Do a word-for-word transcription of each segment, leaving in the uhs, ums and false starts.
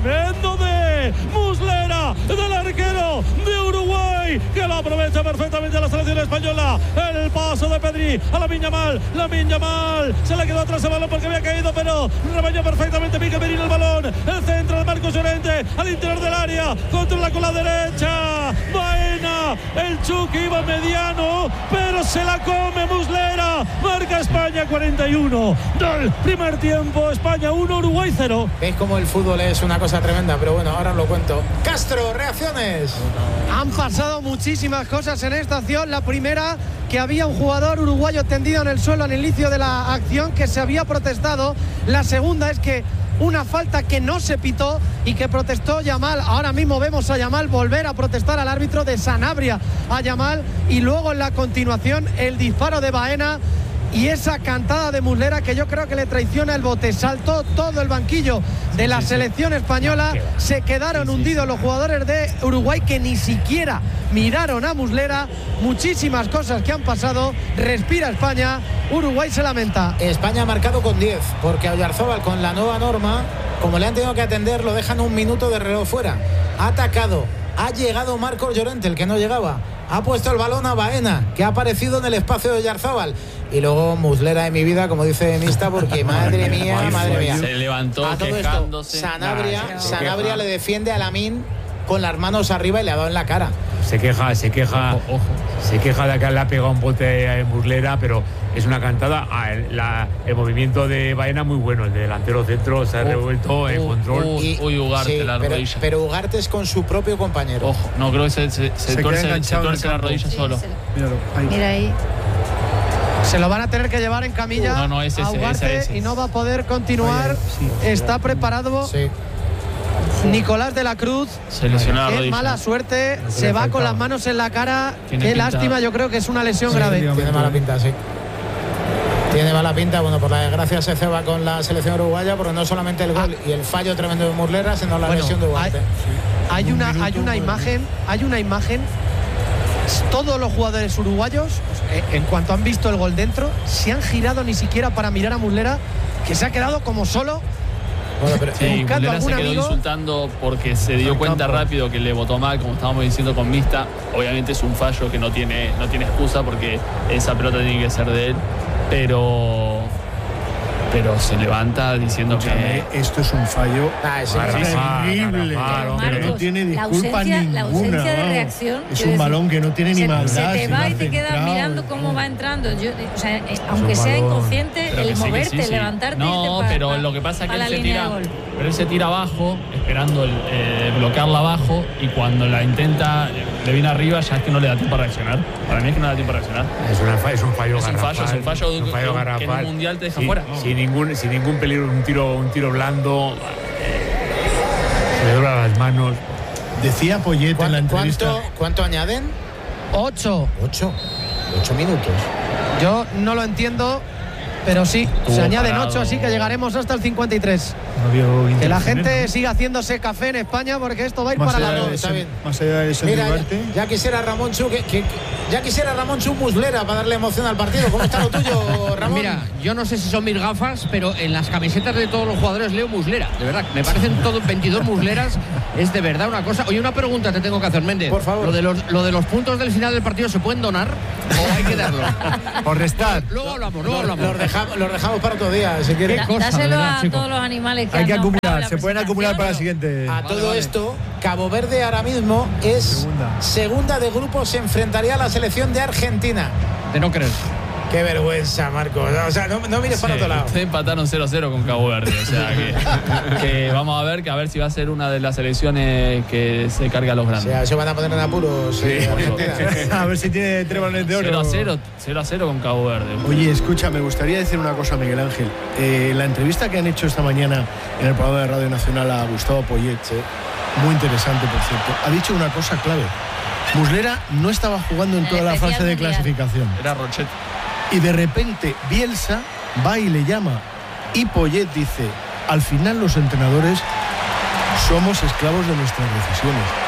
tremendo de Muslera, del arquero de Uruguay, que lo aprovecha perfectamente la selección española. El paso de Pedri a Lamine Yamal, Lamine Yamal se le quedó atrás el balón porque había caído, pero rebañó perfectamente Mikel Merino el balón. El centro de Marcos Llorente al interior del área, controla con la derecha Baena, el Chucky iba mediano, pero se la come Muslera. Marca España cuarenta y uno del primer tiempo. España uno, Uruguay cero. Veis cómo el fútbol es una cosa tremenda, pero bueno, ahora os lo cuento. Castro, reacciones. Han pasado muchísimas cosas en esta acción. La primera, que había un jugador uruguayo tendido en el suelo al inicio de la acción, que se había protestado. La segunda es que una falta que no se pitó y que protestó Yamal. Ahora mismo vemos a Yamal volver a protestar al árbitro de Sanabria a Yamal, y luego en la continuación el disparo de Baena y esa cantada de Muslera que yo creo que le traiciona el bote. Saltó todo el banquillo de la sí, selección sí. española, se quedaron sí, sí, hundidos sí. los jugadores de Uruguay, que ni siquiera miraron a Muslera. Muchísimas cosas que han pasado. Respira España, Uruguay se lamenta. España ha marcado con diez, porque a Oyarzabal, con la nueva norma, como le han tenido que atender, lo dejan un minuto de reloj fuera. Ha atacado, ha llegado Marcos Llorente, el que no llegaba, ha puesto el balón a Baena, que ha aparecido en el espacio de Oyarzabal, y luego Muslera de mi vida, como dice Nista, porque madre mía, madre mía. Se levantó a todo quejándose. Esto, Sanabria, nah, Sanabria le defiende a Lamine con las manos arriba y le ha dado en la cara. Se queja, se queja, ojo, ojo. se queja de que le ha pegado un bote a Muslera, pero es una cantada. Ah, el, la, el movimiento de Baena muy bueno, el delantero centro se ha uh, revuelto en uh, control. Uh, y, uy, Ugarte, sí, la pero, rodilla. Pero Ugarte es con su propio compañero. Ojo, no creo que se, se, se, se tuerce, se tuerce la rodilla sí, solo. ahí. Mira ahí. Se lo van a tener que llevar en camilla no, no, ese, a Ugarte, ese, ese. y no va a poder continuar. Sí, Está preparado. Sí. Nicolás de la Cruz, se lesionó la qué rodilla. mala suerte, no se va faltaba. Con las manos en la cara, qué pinta. Lástima, yo creo que es una lesión sí, grave. Tiene mala pinta, sí. Tiene mala pinta, bueno, por la desgracia se ceba con la selección uruguaya, porque no solamente el gol ah. y el fallo tremendo de Muslera, sino la bueno, lesión de Ugarte. Hay, hay una, hay una imagen, hay una imagen. Todos los jugadores uruguayos, en cuanto han visto el gol dentro, se han girado ni siquiera para mirar a Muslera, que se ha quedado como solo. Bueno, pero sí, Muslera se quedó amigo. insultando porque se dio cuenta rápido que le votó mal, como estábamos diciendo con Mista. Obviamente es un fallo que no tiene, no tiene excusa, porque esa pelota tiene que ser de él, pero pero se levanta diciendo que esto es un fallo ah, es terrible, pero no tiene disculpa la ausencia, ninguna. La ausencia de reacción. Es un balón que no tiene se, ni maldad. Se te va y te centrado, quedas mirando cómo va entrando. Yo, o sea, aunque sea inconsciente, pero el sí, moverte, sí, sí. levantarte. No, pa, pero pa, lo que pasa es que él se tira, pero él se tira abajo, esperando el, eh, bloquearla abajo, y cuando la intenta, le viene arriba, ya es que no le da tiempo a reaccionar. Para mí es que no le da tiempo a reaccionar. Es, una, es un fallo es un garrafal. fallo, es un fallo, es un fallo que, garrafal. que en un mundial te deja sin, fuera. Sin ningún, sin ningún peligro, un tiro, un tiro blando. Eh, se le dobla las manos. Decía Poyet en la entrevista. ¿Cuánto, ¿Cuánto añaden? Ocho. Ocho. Ocho minutos. Yo no lo entiendo, pero sí, Estuvo se añaden parado. ocho, así que llegaremos hasta el cincuenta y tres. No que la gente ¿no? siga haciéndose café en España, porque esto va a ir más para la dos. Más allá de ese Mira, ya, ya quisiera Ramón Chu que, que, que ya quisiera Ramón Chu Muslera para darle emoción al partido. ¿Cómo está lo tuyo, Ramón? Mira, yo no sé si son mis gafas, pero en las camisetas de todos los jugadores leo Muslera, de verdad. Me parecen todos veintidós Musleras. Es de verdad una cosa. Oye, una pregunta te tengo que hacer, Méndez. Por favor. Lo de los, lo de los puntos del final del partido, ¿se pueden donar o hay que darlos? Por restar. Luego hablamos, luego los, hablamos. Los dejamos, los dejamos para otro día, si quieres. Da, dáselo verdad, a chico. Todos los animales que hay que acumular, se pueden acumular para la siguiente. A todo vale, esto, vale. Cabo Verde ahora mismo es segunda. segunda de grupo, se enfrentaría a la selección de Argentina. De no creer. Qué vergüenza, Marcos. O sea, no, no mires sí, para otro lado. Ustedes empataron cero a cero con Cabo Verde. O sea, que, que vamos a ver que a ver si va a ser una de las selecciones que se carga a los grandes. O sea, se van a poner en apuros. Sí. Eh, a ver si tiene tres balones de oro. cero a cero, cero a cero con Cabo Verde. Oye, escucha, me gustaría decir una cosa, Miguel Ángel. Eh, la entrevista que han hecho esta mañana en el programa de Radio Nacional a Gustavo Poyet, sí. muy interesante, por cierto, ha dicho una cosa clave. Muslera no estaba jugando en toda la fase de clasificación. Era Rochet. Y de repente Bielsa va y le llama. Y Poyet dice, al final los entrenadores somos esclavos de nuestras decisiones.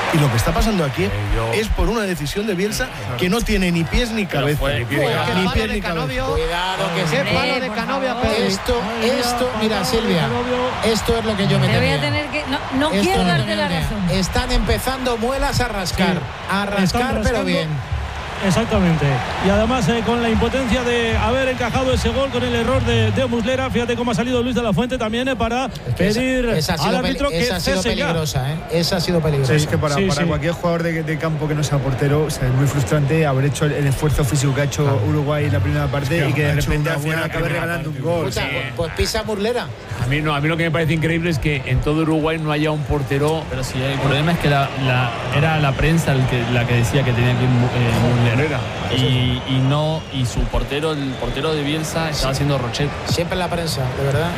Y lo que está pasando aquí eh, yo... es por una decisión de Bielsa que no tiene ni pies ni cabeza. Fue, ni pies oh, ni, pies, ni cabeza. Cuidado, que qué palo de Canovio. Esto, esto, mira, Silvia, esto es lo que yo me Te temía. voy a tener que. No, no quiero darte la razón. Están empezando muelas a rascar. Sí. A rascar, pero bien. Exactamente. Y además eh, con la impotencia de haber encajado ese gol con el error de, de Muslera. Fíjate cómo ha salido Luis de la Fuente también eh, para es que pedir esa, esa al árbitro que esa ha sido peligrosa, ¿eh? Esa ha sido peligrosa. Sí, es que para, sí, para sí. cualquier jugador de, de campo que no sea portero, o sea, es muy frustrante haber hecho el, el esfuerzo físico que ha hecho claro. Uruguay en la primera parte sí, y que de repente al final acabe regalando un gol. Escucha, sí. pues, pues pisa Muslera. A mí, no, a mí lo que me parece increíble es que en todo Uruguay no haya un portero. Pero sí, el problema es que la, la, era la prensa el que, la que decía que tenía que ir eh, Muslera. Y, y no y su portero, el portero de Bielsa estaba sí. haciendo Rochet. Siempre en la prensa, de verdad.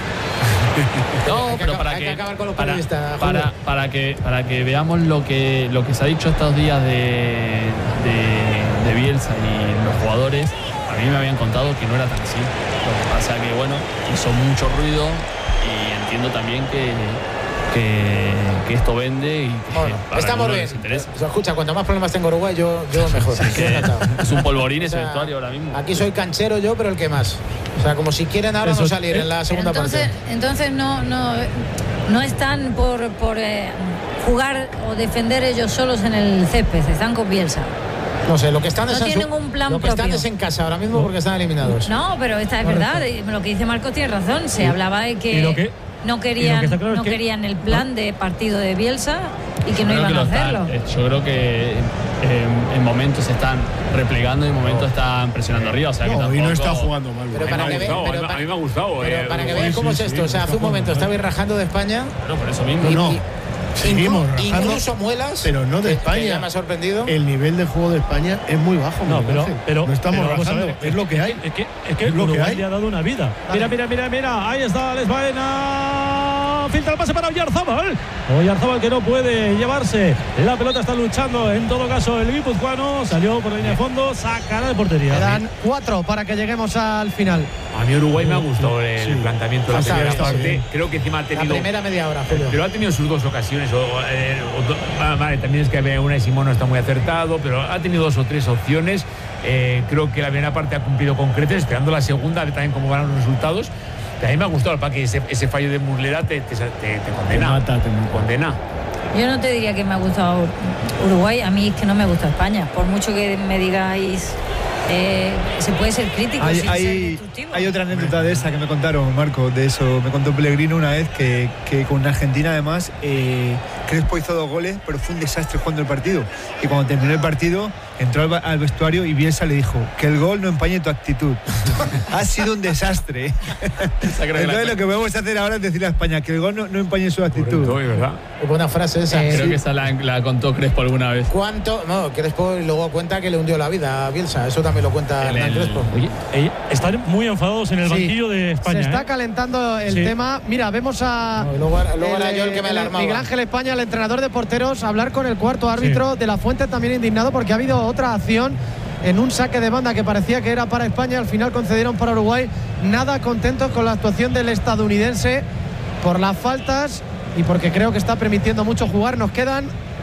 No, pero para que, que para, para, para que para que veamos lo que lo que se ha dicho estos días de, de, de Bielsa y los jugadores, a mí me habían contado que no era tan así. Lo que pasa que bueno, hizo mucho ruido y entiendo también que Que, que esto vende y que bueno, estamos bien. Se escucha, cuanto más problemas tengo Uruguay, yo, yo mejor. Sí, que es un polvorín ese o sea, vestuario ahora mismo. Aquí soy canchero yo, pero el que más. O sea, como si quieren ahora Eso, no salir eh, en la segunda entonces, parte. Entonces no, no, no están por, por eh, jugar o defender ellos solos en el césped, están con Bielsa. No sé, lo que están no es en tienen su, un plan lo que propio. Están es en casa ahora mismo porque están eliminados. No, pero esta es verdad. Lo que dice Marcos tiene razón. Se sí. hablaba de que... ¿Y lo que? No querían, claro no que, querían el plan ¿no? de partido de Bielsa y que no iban que a hacerlo. Está, yo creo que en, en momentos se están replegando y en momentos no. están presionando arriba. O sea, no, que tampoco... y no está jugando mal. Pero para que vean, pero a mí me ha gustado. Pero eh, para que vean cómo sí, es esto. Sí, o sea, hace un momento estabais rajando de España. No, por eso mismo. Y, no. Y, Seguimos Inclu- rajando, incluso muelas, pero no de que, España. Que ya me ha sorprendido. El nivel de juego de España es muy bajo. No, pero, pero no estamos pero rajando. Ver, es lo que hay. Es que, es que es lo Uruguay que hay. le ha dado una vida. Mira, mira, mira, mira. Ahí está Alex Baena. Filtra el pase para Oyarzábal. Oyarzábal que no puede llevarse. La pelota está luchando. En todo caso, el guipuzcoano salió por la línea de fondo. Sacará de portería. Quedan cuatro para que lleguemos al final. A mí Uruguay me ha gustado el sí. planteamiento de la primera parte. Sí. Creo que encima ha tenido. La primera media hora, Julio. Pero ha tenido sus dos ocasiones. O, eh, o, vale, también es que una y Simón no está muy acertado, pero ha tenido dos o tres opciones. Eh, creo que la primera parte ha cumplido con creces, esperando la segunda, a ver también cómo van los resultados. A mí me ha gustado el que ese, ese fallo de Muslera te, te, te, te condena. Te mata, te condena. Yo no te diría que me ha gustado Uruguay, a mí es que no me gusta España. Por mucho que me digáis, eh, se puede ser crítico hay, sin hay, ser destructivo. Hay otra anécdota de esa que me contaron, Marco, de eso. Me contó Pellegrino una vez que, que con Argentina, además, eh, Crespo hizo dos goles, pero fue un desastre jugando el partido. Y cuando terminó el partido, entró al, al vestuario y Bielsa le dijo que el gol no empañe tu actitud. Ha sido un desastre. Entonces lo que podemos hacer ahora es decirle a España que el gol no, no empañe su actitud. Correcto, ¿verdad? Es buena frase esa. Eh, creo sí. que esa la, la contó Crespo alguna vez. ¿Cuánto? No, Crespo luego cuenta que le hundió la vida a Bielsa. Eso también lo cuenta Hernán Crespo. Oye, eh, están muy enfadados en el sí. banquillo de España. Se está ¿eh? calentando el sí. tema. Mira, vemos a no, luego, luego el, era yo el que me alarmaba. Miguel Ángel España, el entrenador de porteros, hablar con el cuarto árbitro sí. de la Fuente, también indignado porque ha habido otra acción en un saque de banda que parecía que era para España, al final concedieron para Uruguay. Nada contentos con la actuación del estadounidense por las faltas y porque creo que está permitiendo mucho jugar. Nos quedan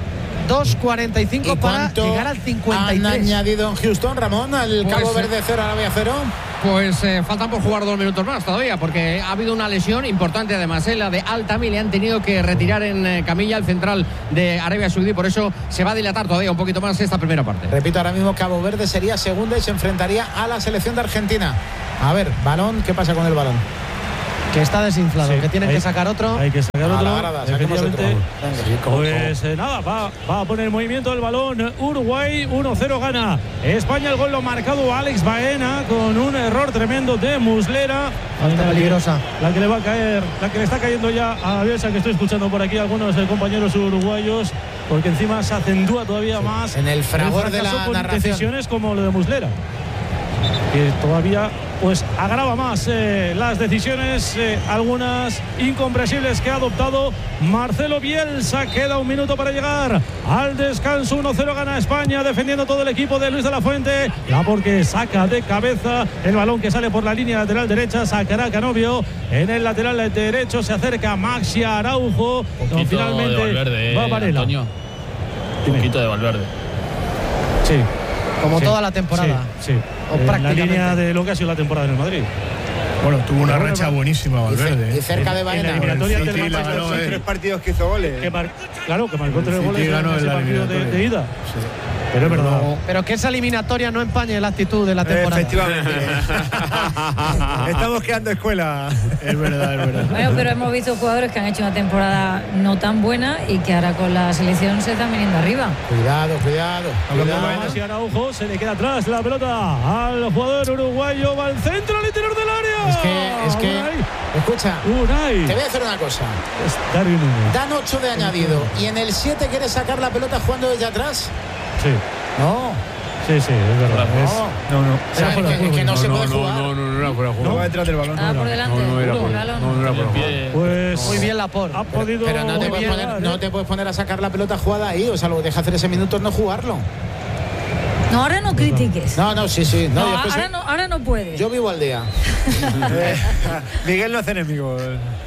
dos cuarenta y cinco para llegar al cincuenta y tres. ¿Han añadido en Houston, Ramón, al pues, Cabo Verde cero, Arabia cero? Pues eh, faltan por jugar dos minutos más todavía, porque ha habido una lesión importante además, eh, la de Altami. Le han tenido que retirar en eh, camilla al central de Arabia Saudí, por eso se va a dilatar todavía un poquito más esta primera parte. Repito, ahora mismo Cabo Verde sería segunda y se enfrentaría a la selección de Argentina. A ver, balón, ¿qué pasa con el balón? Que está desinflado, sí, que tienen hay, que sacar otro. Hay que sacar otro. Grada, efectivamente. Otro. Pues eh, nada, va, va a poner en movimiento el balón. Uruguay uno cero gana. España, el gol lo ha marcado Alex Baena con un error tremendo de Muslera. Falta peligrosa. La que le va a caer, la que le está cayendo ya a Bielsa, que estoy escuchando por aquí algunos eh, compañeros uruguayos, porque encima se acentúa todavía sí. más en el fragor de la con narración. Decisiones como lo de Muslera, que todavía pues agrava más eh, las decisiones, eh, algunas incomprensibles que ha adoptado Marcelo Bielsa. Queda un minuto para llegar al descanso. uno cero gana España, defendiendo todo el equipo de Luis de la Fuente. La porque saca de cabeza el balón que sale por la línea lateral derecha. Sacará Canovio en el lateral derecho. Se acerca Maxi Araujo. No, finalmente de Valverde, va Varela. Antonio. Un poquito de Valverde. Sí. Como sí, toda la temporada. Sí, sí. O en prácticamente. la línea de lo que ha sido la temporada en el Madrid. Bueno, tuvo una racha buenísima Valverde. Y cerca de En la Baena. eliminatoria City del la Manchester ganó, City, eh. Tres partidos que hizo goles. que mar- claro, que marcó tres City goles ganó en en ese la partido de, eliminatoria. de ida. Pero es verdad. Pero que esa eliminatoria no empañe la actitud de la temporada. Efectivamente. Estamos quedando escuela. Es verdad, es verdad. Bueno, pero hemos visto jugadores que han hecho una temporada no tan buena y que ahora con la selección se están viniendo arriba. Cuidado, cuidado. cuidado. Hacia Araujo, se le queda atrás la pelota al jugador uruguayo, va al centro, al interior del área. Es que, es que, Unai. escucha, Unai. te voy a hacer una cosa. Es Darwin Núñez. Dan ocho de añadido y en el siete quieres sacar la pelota jugando desde atrás. Sí, No, sí, sí, es verdad. Es- no. No, no. O sea, fuera de que, juego. que no, No, se no, puede no, jugar. no, no, no era fuera de juego. No va detrás del balón. Estaba por delante. No, no era Uru, por- balón. no, no era El por pie- Pues Muy bien Laporte. ha podido. Pero no te, Muy puedes bien, poner, ¿eh? no te puedes poner a sacar la pelota jugada ahí. O sea, lo que deja hacer ese minuto es no jugarlo. No, ahora no critiques. No, no, sí, sí. No, No, yo, es que ahora soy- no, ahora no puedes. yo vivo al día. Eh, Miguel no hace enemigos.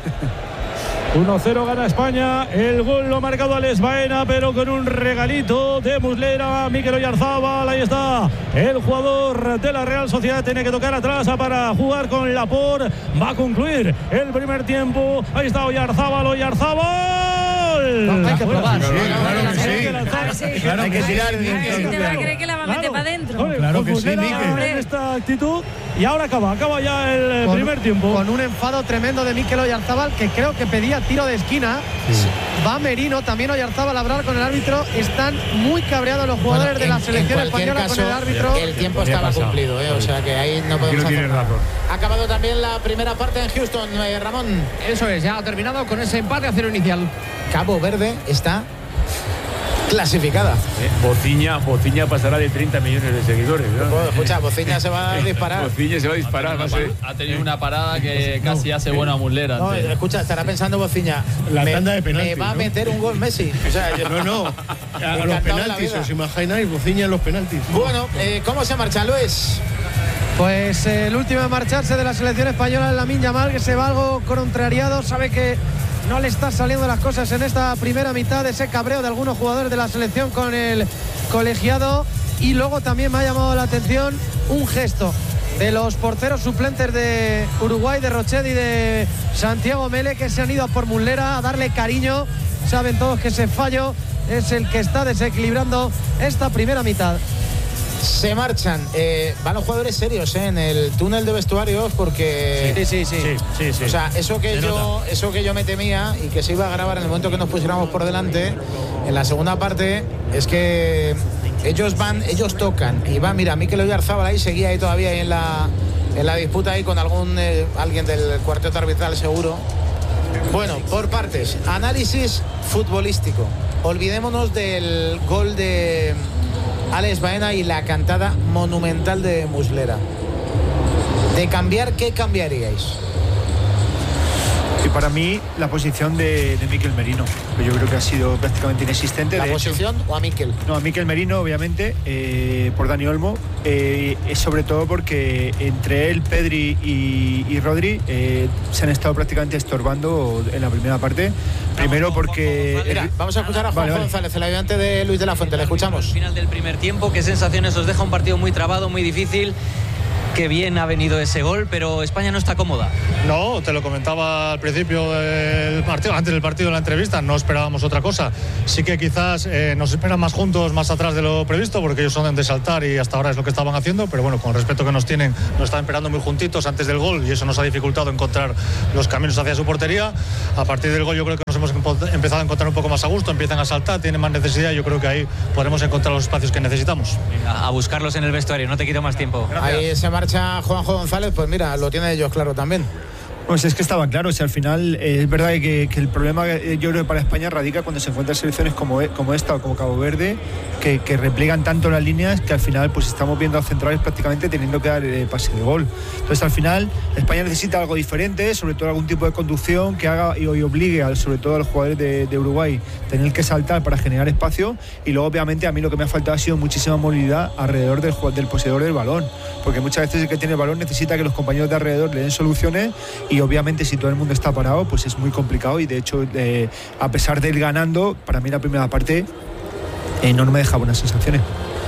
uno cero gana España. El gol lo ha marcado Alex Baena, pero con un regalito de Muslera. Mikel Oyarzábal, ahí está. El jugador de la Real Sociedad tiene que tocar atrás para jugar con Laporte. Va a concluir el primer tiempo. Ahí está Oyarzábal, Oyarzábal. No, hay que Fuera. probar. Claro, claro que sí. A ver si- Claro Hay que que sí. tirar a ver si dentro. te va a creer que la va a meter Claro. para adentro. Con- Claro con que sí, Muslera Mikel. en esta actitud. Y ahora acaba, acaba ya el Con- primer tiempo. Con un enfado tremendo de Mikel Oyarzábal, que creo que pedía tiro de esquina. Va Merino, también Oyarzábal a hablar con el árbitro. Están muy cabreados los jugadores Bueno, de la en- selección en cualquier española caso, con el árbitro. el tiempo Ya ha estaba pasado. cumplido, ¿eh? O sea que ahí no podemos Aquí no tienes hacer nada. razón. Ha acabado también la primera parte en Houston, eh, Ramón. Eso es, ya ha terminado con ese empate a cero inicial. Cabo Verde está clasificada. Eh, Bociña, Bociña pasará de treinta millones de seguidores, ¿no? Pues, escucha, Bociña se va a disparar. Bociña se va a disparar, va a ser. Ha tenido una parada que casi hace bueno a Muslera. No, ante- escucha, estará pensando Bociña. La me, tanda de penaltis, me va a ¿no? meter un gol Messi. O sea, yo- No, no. A, a Encantado los de la penaltis, vida. os imagináis, Bociña en los penaltis. Bueno, eh, ¿cómo se marcha, Luis? Pues eh, el último en marcharse de la selección española es Lamine Yamal, que se va algo contrariado, sabe que no le están saliendo las cosas en esta primera mitad, de ese cabreo de algunos jugadores de la selección con el colegiado. Y luego también me ha llamado la atención un gesto de los porteros suplentes de Uruguay, de Rochet y de Santiago Mele, que se han ido a por Muslera a darle cariño. Saben todos que ese fallo es el que está desequilibrando esta primera mitad. Se marchan. Eh, van los jugadores serios eh, en el túnel de vestuarios porque... Sí, sí, sí. Sí, sí, sí. O sea, eso que, Se yo, nota. eso que yo me temía y que se iba a grabar en el momento que nos pusiéramos por delante, en la segunda parte, es que ellos van, ellos tocan. Y va, mira, Mikel Oyarzábal ahí seguía ahí todavía ahí en la, en la disputa ahí con algún eh, alguien del cuarteto arbitral seguro. Bueno, por partes. Análisis futbolístico. Olvidémonos del gol de Alex Baena y la cantada monumental de Muslera. De cambiar, ¿qué cambiaríais? Y para mí, la posición de, de Mikel Merino, que yo creo que ha sido prácticamente inexistente. ¿La de posición hecho, o a Mikel? No, a Mikel Merino, obviamente, eh, por Dani Olmo, eh, es sobre todo porque entre él, Pedri y, y Rodri eh, se han estado prácticamente estorbando en la primera parte. Primero porque... Mira, vamos a escuchar a Juan Vale, vale. González, el ayudante de Luis de la Fuente. Le escuchamos. Al final del primer tiempo, ¿qué sensaciones os deja un partido muy trabado, muy difícil? Qué bien ha venido ese gol, pero España no está cómoda. No, te lo comentaba al principio del partido, antes del partido en la entrevista, no esperábamos otra cosa. Sí que quizás eh, nos esperan más juntos, más atrás de lo previsto, porque ellos son de saltar y hasta ahora es lo que estaban haciendo, pero bueno, con el respeto que nos tienen, nos están esperando muy juntitos antes del gol y eso nos ha dificultado encontrar los caminos hacia su portería. A partir del gol yo creo que nos hemos empezado a encontrar un poco más a gusto, empiezan a saltar, tienen más necesidad y yo creo que ahí podremos encontrar los espacios que necesitamos. Venga, a buscarlos en el vestuario, no te quito más tiempo. Ahí se marcha Juanjo González, pues mira, lo tiene ellos claro también. Pues es que estaba claro, si al final eh, es verdad que, que el problema eh, yo creo que para España radica cuando se encuentran selecciones como, como esta o como Cabo Verde, que, que repliegan tanto las líneas que al final pues estamos viendo a centrales prácticamente teniendo que dar eh, pase de gol. Entonces al final España necesita algo diferente, sobre todo algún tipo de conducción que haga y, y obligue al, sobre todo a los jugadores de, de Uruguay tener que saltar para generar espacio, y luego obviamente a mí lo que me ha faltado ha sido muchísima movilidad alrededor del, del poseedor del balón, porque muchas veces el que tiene el balón necesita que los compañeros de alrededor le den soluciones, y obviamente si todo el mundo está parado pues es muy complicado. Y de hecho eh, a pesar de ir ganando, para mí la primera parte eh, no me deja buenas sensaciones.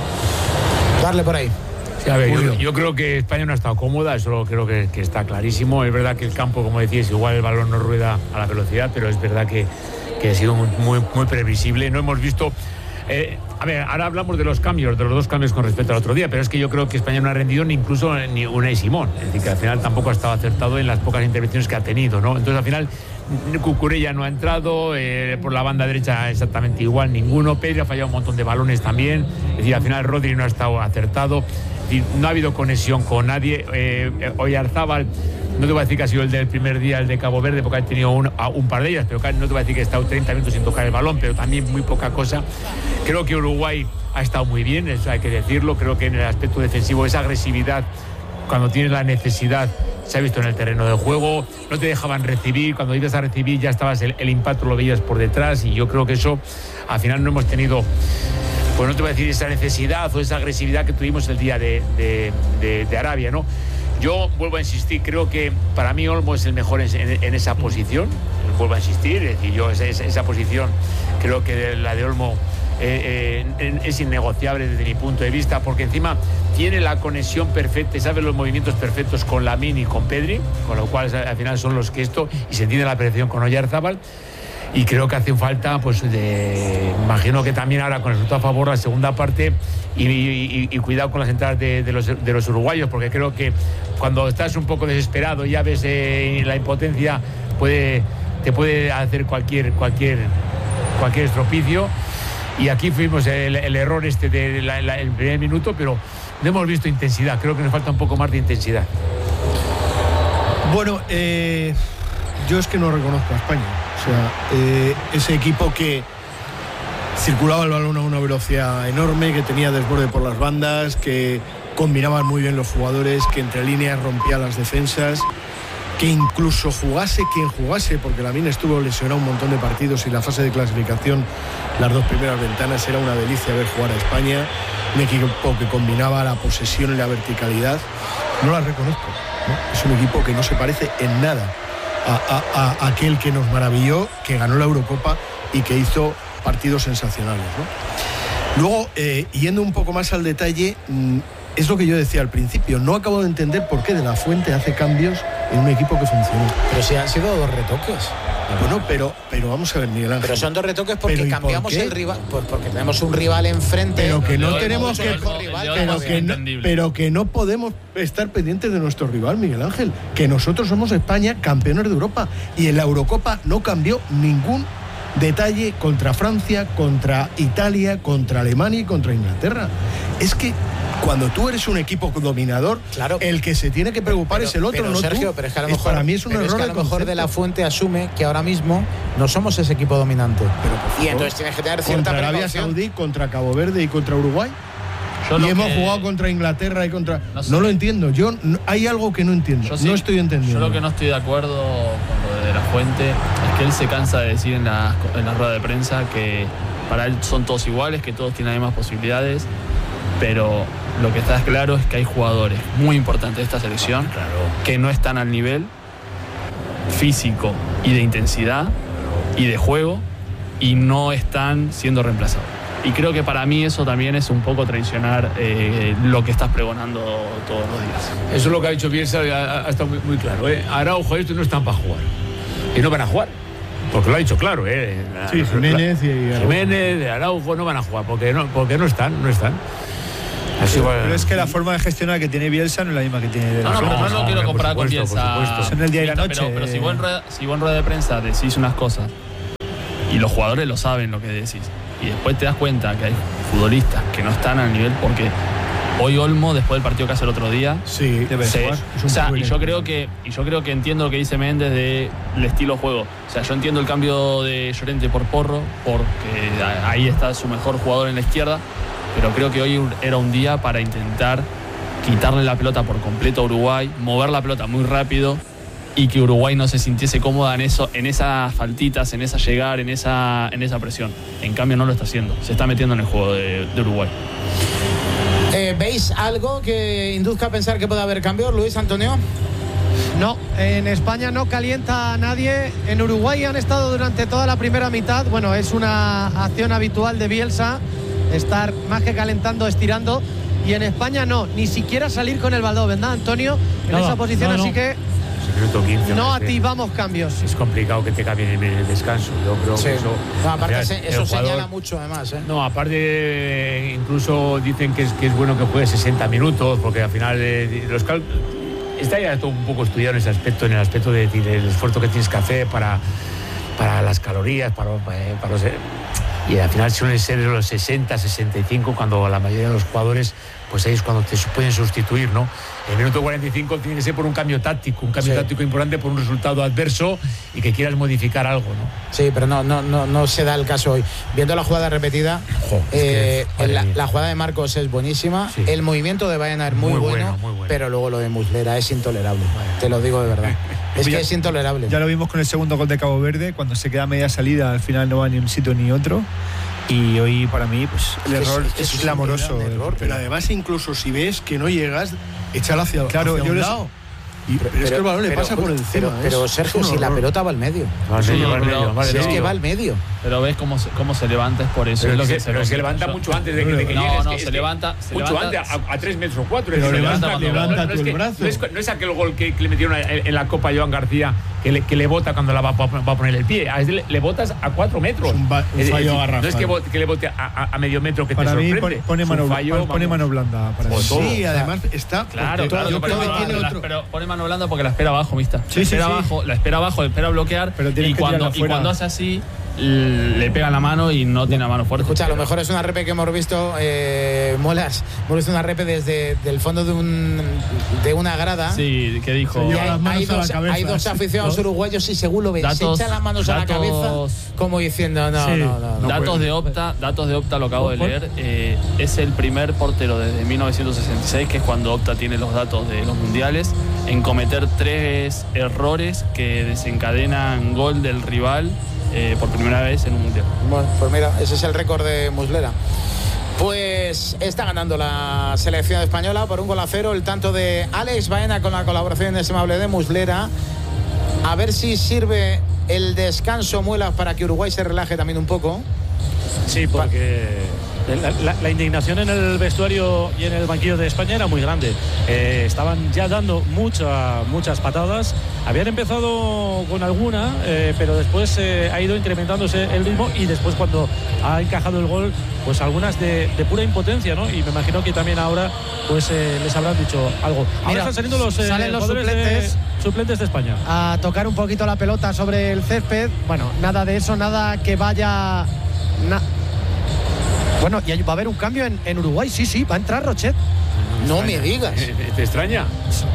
Darle por ahí. Sí, a ver, yo, yo creo que España no ha estado cómoda, eso creo que, que está clarísimo. Es verdad que el campo, como decías, igual el balón no rueda a la velocidad, pero es verdad que, que ha sido muy, muy, muy previsible. No hemos visto... Eh, a ver, ahora hablamos de los cambios, de los dos cambios con respecto al otro día, pero es que yo creo que España no ha rendido ni incluso ni Unai Simón. Es decir, que al final tampoco ha estado acertado en las pocas intervenciones que ha tenido, ¿no? Entonces, al final, Cucurella no ha entrado, eh, por la banda derecha exactamente igual, ninguno. Pedri ha fallado un montón de balones también. Es decir, al final Rodri no ha estado acertado. Es decir, no ha habido conexión con nadie. Eh, Oyarzábal, no te voy a decir que ha sido el del primer día, el de Cabo Verde, porque ha tenido un, un par de ellas, pero no te voy a decir que ha estado treinta minutos sin tocar el balón, pero también muy poca cosa. Creo que Uruguay ha estado muy bien, eso hay que decirlo. Creo que en el aspecto defensivo, esa agresividad, cuando tienes la necesidad, se ha visto en el terreno de juego. No te dejaban recibir, cuando ibas a recibir ya estabas, el, el impacto lo veías por detrás, y yo creo que eso, al final no hemos tenido, pues no te voy a decir esa necesidad o esa agresividad que tuvimos el día de, de, de, de Arabia, ¿no? Yo vuelvo a insistir, creo que para mí Olmo es el mejor en, en, en esa posición, vuelvo a insistir, es decir, yo esa, esa posición creo que la de Olmo eh, eh, es innegociable desde mi punto de vista, porque encima tiene la conexión perfecta y sabe los movimientos perfectos con Lamine y con Pedri, con lo cual al final son los que esto, y se entiende la perfección con Oyarzábal. Y creo que hace falta, pues, de, imagino que también ahora con el resultado a favor la segunda parte, y, y, y cuidado con las entradas de, de, los, de los uruguayos, porque creo que cuando estás un poco desesperado y ya ves eh, la impotencia, puede, te puede hacer cualquier, cualquier, cualquier estropicio. Y aquí fuimos el, el error este del de de primer minuto, pero no hemos visto intensidad. Creo que nos falta un poco más de intensidad. Bueno, eh, yo es que no reconozco a España. O sea, eh, ese equipo que circulaba el balón a una velocidad enorme, que tenía desborde por las bandas, que combinaban muy bien los jugadores, que entre líneas rompía las defensas, que incluso jugase quien jugase, porque Lamine estuvo lesionado un montón de partidos y la fase de clasificación, las dos primeras ventanas, era una delicia ver jugar a España, un equipo que combinaba la posesión y la verticalidad. No la reconozco, ¿no? Es un equipo que no se parece en nada A, a, a aquel que nos maravilló, que ganó la Eurocopa y que hizo partidos sensacionales, ¿no? Luego, eh, yendo un poco más al detalle, mmm, es lo que yo decía al principio, no acabo de entender por qué De La Fuente hace cambios en un equipo que funcionó. Pero si han sido dos retoques. Bueno, pero, pero vamos a ver, Miguel Ángel. Pero son dos retoques porque cambiamos por el rival, pues porque tenemos un rival enfrente. Pero que no no tenemos que, rival, pero, que no, pero que no podemos estar pendientes de nuestro rival, Miguel Ángel. Que nosotros somos España, campeones de Europa, y en la Eurocopa no cambió ningún detalle contra Francia, contra Italia, contra Alemania y contra Inglaterra. Es que cuando tú eres un equipo dominador, claro, el que se tiene que preocupar pero, es el otro, pero, no Sergio, tú. Pero es que a lo es, mejor, para mí es un error. Es que a lo mejor De La Fuente asume que ahora mismo no somos ese equipo dominante. Pero, y entonces tienes que tener cierta contra precaución. Arabia Saudí, contra Cabo Verde y contra Uruguay. Yo y hemos que... jugado contra Inglaterra y contra... No, sé. no lo entiendo. Yo no, hay algo que no entiendo. Yo sí, no estoy entendiendo. Yo lo que no estoy de acuerdo con lo de La Fuente es que él se cansa de decir en la, en la rueda de prensa que para él son todos iguales, que todos tienen las mismas posibilidades, pero lo que está claro es que hay jugadores muy importantes de esta selección claro. que no están al nivel físico y de intensidad y de juego y no están siendo reemplazados. Y creo que para mí eso también es un poco traicionar eh, lo que estás pregonando todos los días. Eso es lo que ha dicho Bielsa, ha, ha estado muy, muy claro. ¿eh? Araujo, estos no están para jugar. Y no van a jugar. Porque lo ha dicho claro. ¿eh? Sí, Jiménez y Araujo. Jiménez, Araujo no van a jugar porque no, porque no están, no están. Así, bueno, pero es que la forma de gestionar que tiene Bielsa no es la misma que tiene... No, no, pero no lo quiero comparar con Bielsa. Son el día y la noche. Pero, pero si, vos en rueda, si vos en rueda de prensa decís unas cosas y los jugadores lo saben lo que decís, y después te das cuenta que hay futbolistas que no están al nivel, porque hoy Olmo, después del partido que hace el otro día, sí, debe se, jugar. O sea, y yo creo que y yo creo que entiendo lo que dice Méndez del estilo juego. O sea, yo entiendo el cambio de Llorente por Porro, porque ahí está su mejor jugador en la izquierda, pero creo que hoy era un día para intentar quitarle la pelota por completo a Uruguay, mover la pelota muy rápido y que Uruguay no se sintiese cómoda en eso, en esas faltitas, en esa llegar, en esa, en esa presión. En cambio no lo está haciendo, se está metiendo en el juego de, de Uruguay. Eh, ¿Veis algo que induzca a pensar que puede haber cambios, Luis Antonio? No, en España no calienta a nadie. En Uruguay han estado durante toda la primera mitad. Bueno, es una acción habitual de Bielsa. estar más que calentando, estirando. Y en España no, ni siquiera salir con el baldó, ¿verdad, Antonio? En no, esa posición, no, no. así que quince, no parece. activamos cambios. Es complicado que te cambien en el descanso. Yo creo Sí. que eso. No, aparte, o sea, se- eso el jugador- señala mucho, además. ¿eh? No, aparte, eh, incluso dicen que es, que es bueno que juegue sesenta minutos, porque al final eh, los cal- está ya todo un poco estudiado en ese aspecto, en el aspecto de, de- del esfuerzo que tienes que hacer para, para las calorías, para, para, para los. Y al final suelen ser los sesenta, sesenta y cinco, cuando la mayoría de los jugadores, pues ahí es cuando te pueden sustituir, ¿no? El minuto cuarenta y cinco tiene que ser por un cambio táctico, un cambio Sí. táctico importante por un resultado adverso y que quieras modificar algo, ¿no? Sí, pero no, no, no, no se da el caso hoy. Viendo la jugada repetida, Jo, es que, eh, madre la, mía. la jugada de Marcos es buenísima, Sí. el movimiento de Baena es muy, Muy bueno, bueno, muy bueno. pero luego lo de Muslera es intolerable. Te lo digo de verdad. Es que Ya- es intolerable. Ya lo vimos con el segundo gol de Cabo Verde, cuando se queda media salida, al final no va ni un sitio ni otro. Y hoy, para mí, pues el Es que error es- es, es un clamoroso. gran error, Pero además, incluso si ves que no llegas, échalo hacia, Claro, hacia yo un les- lado. Y, pero, es que el balón le pasa por encima. Pero, ¿eh? pero Es Sergio, un si la horror. pelota va al medio. Va al Sí, medio, va al pero- medio, va al Si es medio. que va al medio. Pero ves cómo se, cómo se levanta, es por eso. Pero, es lo es que que, se pero es que repite. levanta mucho antes de que, de que No, llegues. no, es se que- levanta- se mucho levanta- antes, a, a tres metros o cuatro. Pero es que levanta- cuando- levanta no, tú es el que- brazo. No es, no es aquel gol que, que le metieron en, en la Copa Joan García, que le, que le bota cuando la va, a- va a poner el pie. A este le, le botas a cuatro metros. Es un ba- un Es- es fallo decir, garrafal. No es que, bo- que le bote a, a- a medio metro que Para te mí sorprende. pone, pone Es un mano, fallo, pone vamos. mano blanda. Para Pues mí. todo. Sí, además está. Claro, porque claro, yo pero creo que pone tiene mano- otro. pero pone mano blanda porque la espera abajo, mista. Sí, la sí, espera sí. abajo, la espera abajo, la espera bloquear. Pero tienes y que cuando, tirarla y fuera. cuando hace así, l- le pega la mano y no tiene la mano fuerte. Escucha, a lo mejor es una repe que hemos visto, eh, Molas, hemos visto una repe desde el fondo de, un, de una grada. Sí, que dijo. Y lleva hay, las manos hay a la dos, cabeza. hay dos aficionados ¿No? uruguayos y según lo ves, Datos- se echan las manos a la datos- cabeza como diciendo, no, Sí. no, no. no. datos de Opta, datos de Opta lo acabo de leer. eh, es el primer portero desde mil novecientos sesenta y seis, que es cuando Opta tiene los datos de los mundiales, en cometer tres errores que desencadenan gol del rival eh, por primera vez en un mundial. Bueno, pues mira, ese es el récord de Muslera. Pues está ganando la selección española por un gol a cero, el tanto de Alex Baena con la colaboración inestimable de Muslera. A ver si sirve el descanso, Muelas, para que Uruguay se relaje también un poco. Sí, porque la, la- la indignación en el vestuario y en el banquillo de España era muy grande. Eh, estaban ya dando mucha, muchas patadas. Habían empezado con alguna, eh, pero después eh, ha ido incrementándose el ritmo y después cuando ha encajado el gol, pues algunas de, de pura impotencia, ¿no? Y me imagino que también ahora pues eh, les habrán dicho algo. Ahora Mira, están saliendo los, eh, salen los jugadores suplentes. de, suplentes de España. A tocar un poquito la pelota sobre el césped. Bueno, nada de eso, nada que vaya. na- Bueno, y va a haber un cambio en, en Uruguay, sí, sí, va a entrar Rochet. No me digas. Eh, ¿Te extraña?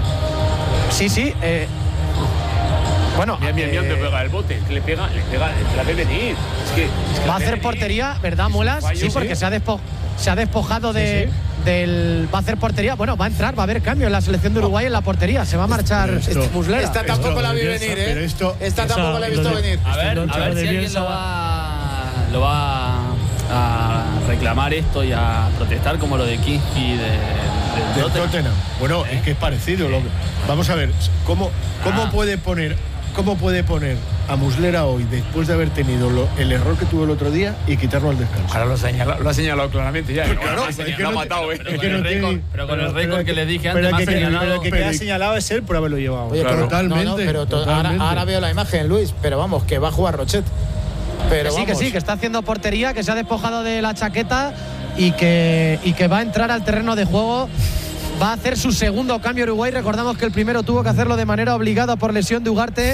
Sí, sí. eh, Bueno, Mira, mira, mira eh, dónde pega el bote. Que le pega, le pega, te la ve venir. Es que, es que va a la ve hacer venir. portería, ¿verdad, Muelas? fallo, Sí, porque sí. se ha, despo- se ha despojado de, Sí, del. Va a hacer portería. Bueno, va a entrar, va a haber cambio en la selección de Uruguay en la portería. Se va a marchar esto- Muslera. Esta tampoco la vi Bielsa, venir, pero ¿eh? esto- Esta esa- tampoco la he visto lo de- venir. A ver, Este a ver de si alguien Bielsa- lo va, lo va a reclamar esto y a protestar como lo de Kinski de, de, Del Tottenham. Tottenham. Bueno, es que es parecido. Lo que- vamos a ver, ¿cómo, cómo Ah. puede poner cómo puede poner a Muslera hoy, después de haber tenido lo- el error que tuvo el otro día, y quitarlo al descanso? Ahora lo ha señalado, lo ha señalado claramente ya. Pues claro, Lo ha es que señalado, no lo ha te- matado, ¿eh? Pero Es con que el no tiene- récord, pero con el pero récord que- que les dije pero antes, el más que, señalado. pero el que pero- queda señalado es él por haberlo llevado. Oye, Claro, pero- totalmente, no, no, pero to- ahora, totalmente. ahora veo la imagen, Luis, pero vamos, que va a jugar Rochet. Pero Que sí, que vamos, sí, que está haciendo portería, que se ha despojado de la chaqueta y que, y que va a entrar al terreno de juego. Va a hacer su segundo cambio Uruguay. Recordamos que el primero tuvo que hacerlo de manera obligada por lesión de Ugarte.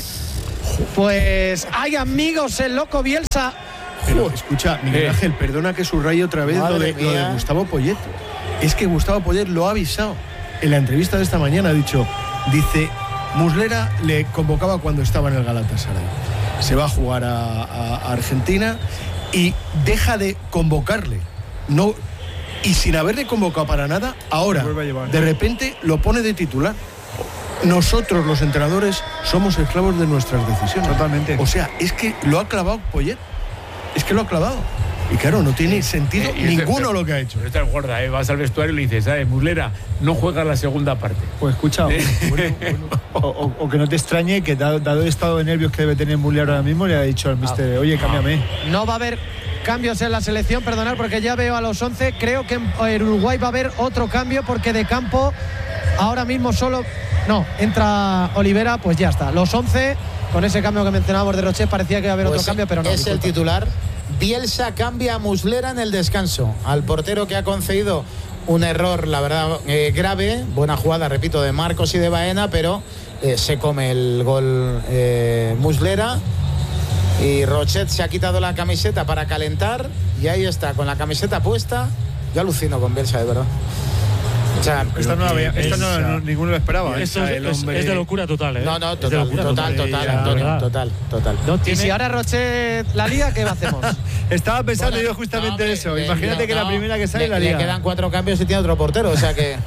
Pues hay amigos, el loco Bielsa. Pero escucha, Miguel Eh. Ángel, perdona que subraye otra vez lo Madre de, lo de mía. Gustavo Poyet. Es que Gustavo Poyet lo ha avisado. En la entrevista de esta mañana ha dicho, dice, Muslera le convocaba cuando estaba en el Galatasaray. Se va a jugar a, a- a Argentina y deja de convocarle. No, y sin haberle convocado para nada, ahora, Se vuelve a llevar. de repente, lo pone de titular. Nosotros, los entrenadores, somos esclavos de nuestras decisiones. Totalmente. O sea, es que lo ha clavado Poyet. Es que lo ha clavado. Y claro, no tiene sentido Eh, y este- ninguno pero- lo que ha hecho. Pero esta es gorda, ¿eh? Vas al vestuario y le dices, ¿sabes? Muslera, no juega la segunda parte. Pues escucha, bueno, bueno, o, o- o que no te extrañe que dado, dado el estado de nervios que debe tener Muslera ahora mismo, le ha dicho al mister, oye, cámbiame. No va a haber, cambios en la selección, perdonar porque ya veo a los once. Creo que en Uruguay va a haber otro cambio porque de campo ahora mismo solo... No, entra Olivera, pues ya está. Los once, con ese cambio que mencionábamos de Rochet, parecía que iba a haber pues otro cambio, pero no. Es disculpa. el titular. Bielsa cambia a Muslera en el descanso. Al portero que ha concedido un error, la verdad, eh, grave. Buena jugada, repito, de Marcos y de Baena, pero eh, se come el gol eh, Muslera. Y Rochet se ha quitado la camiseta para calentar. Y ahí está, con la camiseta puesta. Yo alucino con Bielsa, de verdad. O sea, esta no, había, esta no, no ninguno lo esperaba. Esto es, es, es de locura total, ¿eh? No, no, total, total, total, total, Antonio, total, total. No tiene... Y si ahora Rochet la liga, ¿qué hacemos? Estaba pensando bueno, yo justamente no, eso. le, Imagínate no, que no, la primera que sale le, la liga. Le quedan cuatro cambios y tiene otro portero, o sea que...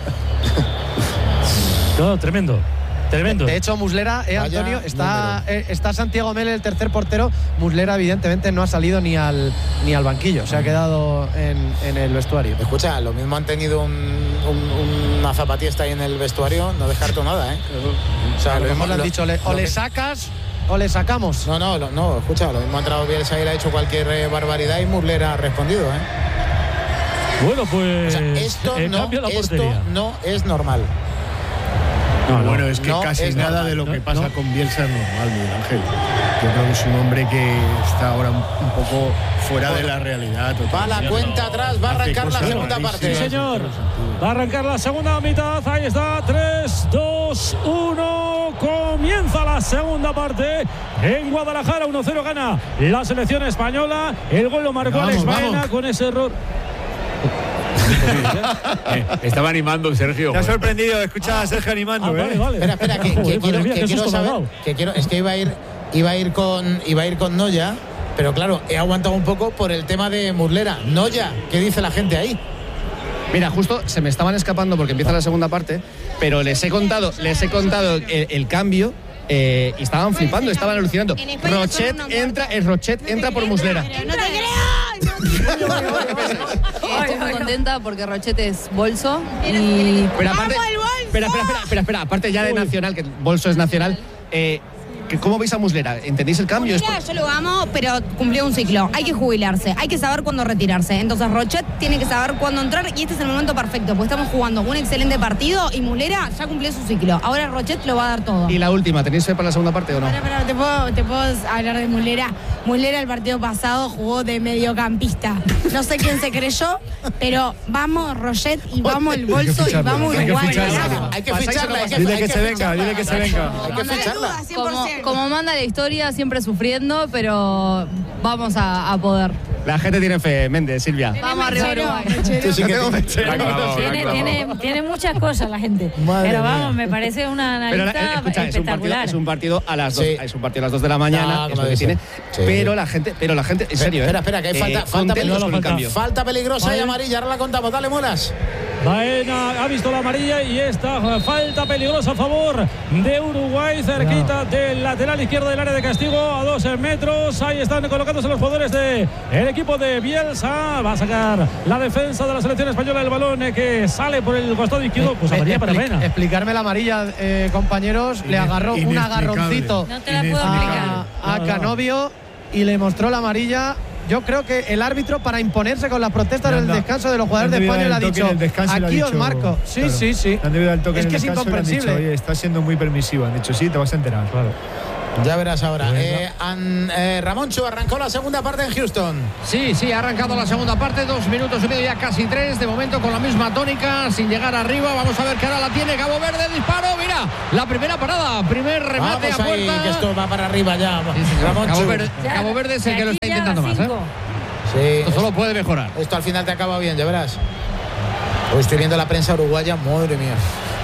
No, tremendo. Tremendo. De hecho, Muslera, eh, Antonio, está, eh, está Santiago Mel, el tercer portero. Muslera, evidentemente, no ha salido ni al ni al banquillo, se ha quedado en, en el vestuario. Escucha, lo mismo han tenido un, un, una zapatista ahí en el vestuario, no descarto nada, ¿eh? O sea, a lo mismo le han dicho, le, o le sacas o le sacamos. No, no, no, escucha, lo mismo ha entrado Bielsa y le ha hecho cualquier eh, barbaridad y Muslera ha respondido, ¿eh? Bueno, pues... O sea, esto, no, esto no es normal. No, no, bueno, es que no casi es nada normal, de lo que no, pasa no. con Bielsa es normal, Miguel Ángel. Yo creo que es un hombre que está ahora un, un poco fuera de la realidad. Va la cuenta atrás, va a arrancar la segunda parte. Sí, señor. Va a arrancar la segunda mitad. Ahí está. tres, dos, uno. Comienza la segunda parte. En Guadalajara, uno cero gana la selección española. El gol lo marcó Alex Baena con ese error. eh, estaba animando Sergio. Te ha sorprendido, escucha a Sergio animando, ah, ¿eh? Vale, vale. Espera, espera, que, que Joder, quiero, mía, que qué quiero susto me ha saber, dado. que quiero, es que iba a ir, iba a ir con, iba a ir con Noya, pero claro, he aguantado un poco por el tema de Muslera. Noya, ¿qué dice la gente ahí? Mira, justo se me estaban escapando porque empieza la segunda parte, pero les he contado, les he contado el, el cambio. Eh, y estaban flipando, estaban alucinando. Rochet entra, el Rochet entra por Muslera. No te creo. Estoy muy contenta porque Rochet es bolso y... Pero aparte, espera, espera, espera, espera, espera, aparte ya de Nacional, que Bolso es Nacional, eh, ¿cómo veis a Muslera? ¿Entendéis el cambio? Muslera, yo lo amo, pero cumplió un ciclo. Hay que jubilarse, hay que saber cuándo retirarse. Entonces Rochet tiene que saber cuándo entrar y este es el momento perfecto, porque estamos jugando un excelente partido y Muslera ya cumplió su ciclo. Ahora Rochet lo va a dar todo. Y la última, ¿tenéis fe para la segunda parte o no? Pero, pero, ¿te puedo, te puedo hablar de Muslera? Muslera el partido pasado jugó de mediocampista. No sé quién se creyó, pero vamos Rochet y vamos el bolso y vamos Uruguay. Hay que ficharla, hay que Dile que se venga, dile que se venga. Hay que ficharla. Como, como manda la historia, siempre sufriendo, pero vamos a, a poder. La gente tiene fe, Méndez, Silvia. Vamos arriba Uruguay. Tú sí que Tiene, tiene, tiene muchas cosas la gente. Madre pero vamos, mía. me parece una Pero analista la, escucha, es un partido, espectacular. es un partido a las dos, Sí. es un partido a las dos de la mañana, No, es como lo que debe tiene. ser. Sí. Pero la gente, pero la gente, en serio, espera, ¿eh? espera, que hay falta, Eh, falta, contentos peligrosa, con el cambio. falta peligrosa Vale. y amarilla, ahora la contamos, dale Muelas. Baena ha visto la amarilla y esta falta peligrosa a favor de Uruguay, cerquita del lateral izquierdo del área de castigo, a dos metros. Ahí están colocándose los jugadores del equipo de Bielsa. Va a sacar la defensa de la selección española el balón eh, que sale por el costado izquierdo. Pues amarilla para Baena. Explicarme la amarilla, eh, compañeros. Le agarró un Inexplicable. agarroncito No te la puedo a, explicar. a Canovio y le mostró la amarilla. Yo creo que el árbitro, para imponerse con las protestas del Anda. descanso de los jugadores de Le han España, le ha debido dar el toque dicho: en el descanso y le ha aquí os dicho, marco. Sí, claro, sí, sí. le han debido dar el toque Es en que el es descanso y le han dicho, incomprensible. Oye, está siendo muy permisivo. Han dicho, sí, te vas a enterar. Claro. Ya verás ahora. Eh, an, eh, Ramoncho arrancó la segunda parte en Houston. Sí, sí, ha arrancado la segunda parte, dos minutos y medio, ya casi tres, de momento con la misma tónica, sin llegar arriba. Vamos a ver que ahora la tiene Cabo Verde, disparo, mira, la primera parada, primer remate Vamos a ahí, puerta. que esto va para arriba ya. Ramoncho. Cabo Verde, Cabo Verde es el que lo está intentando más, ¿eh? Sí, Esto solo puede mejorar. esto al final te acaba bien, ya verás. Hoy estoy viendo la prensa uruguaya, madre mía.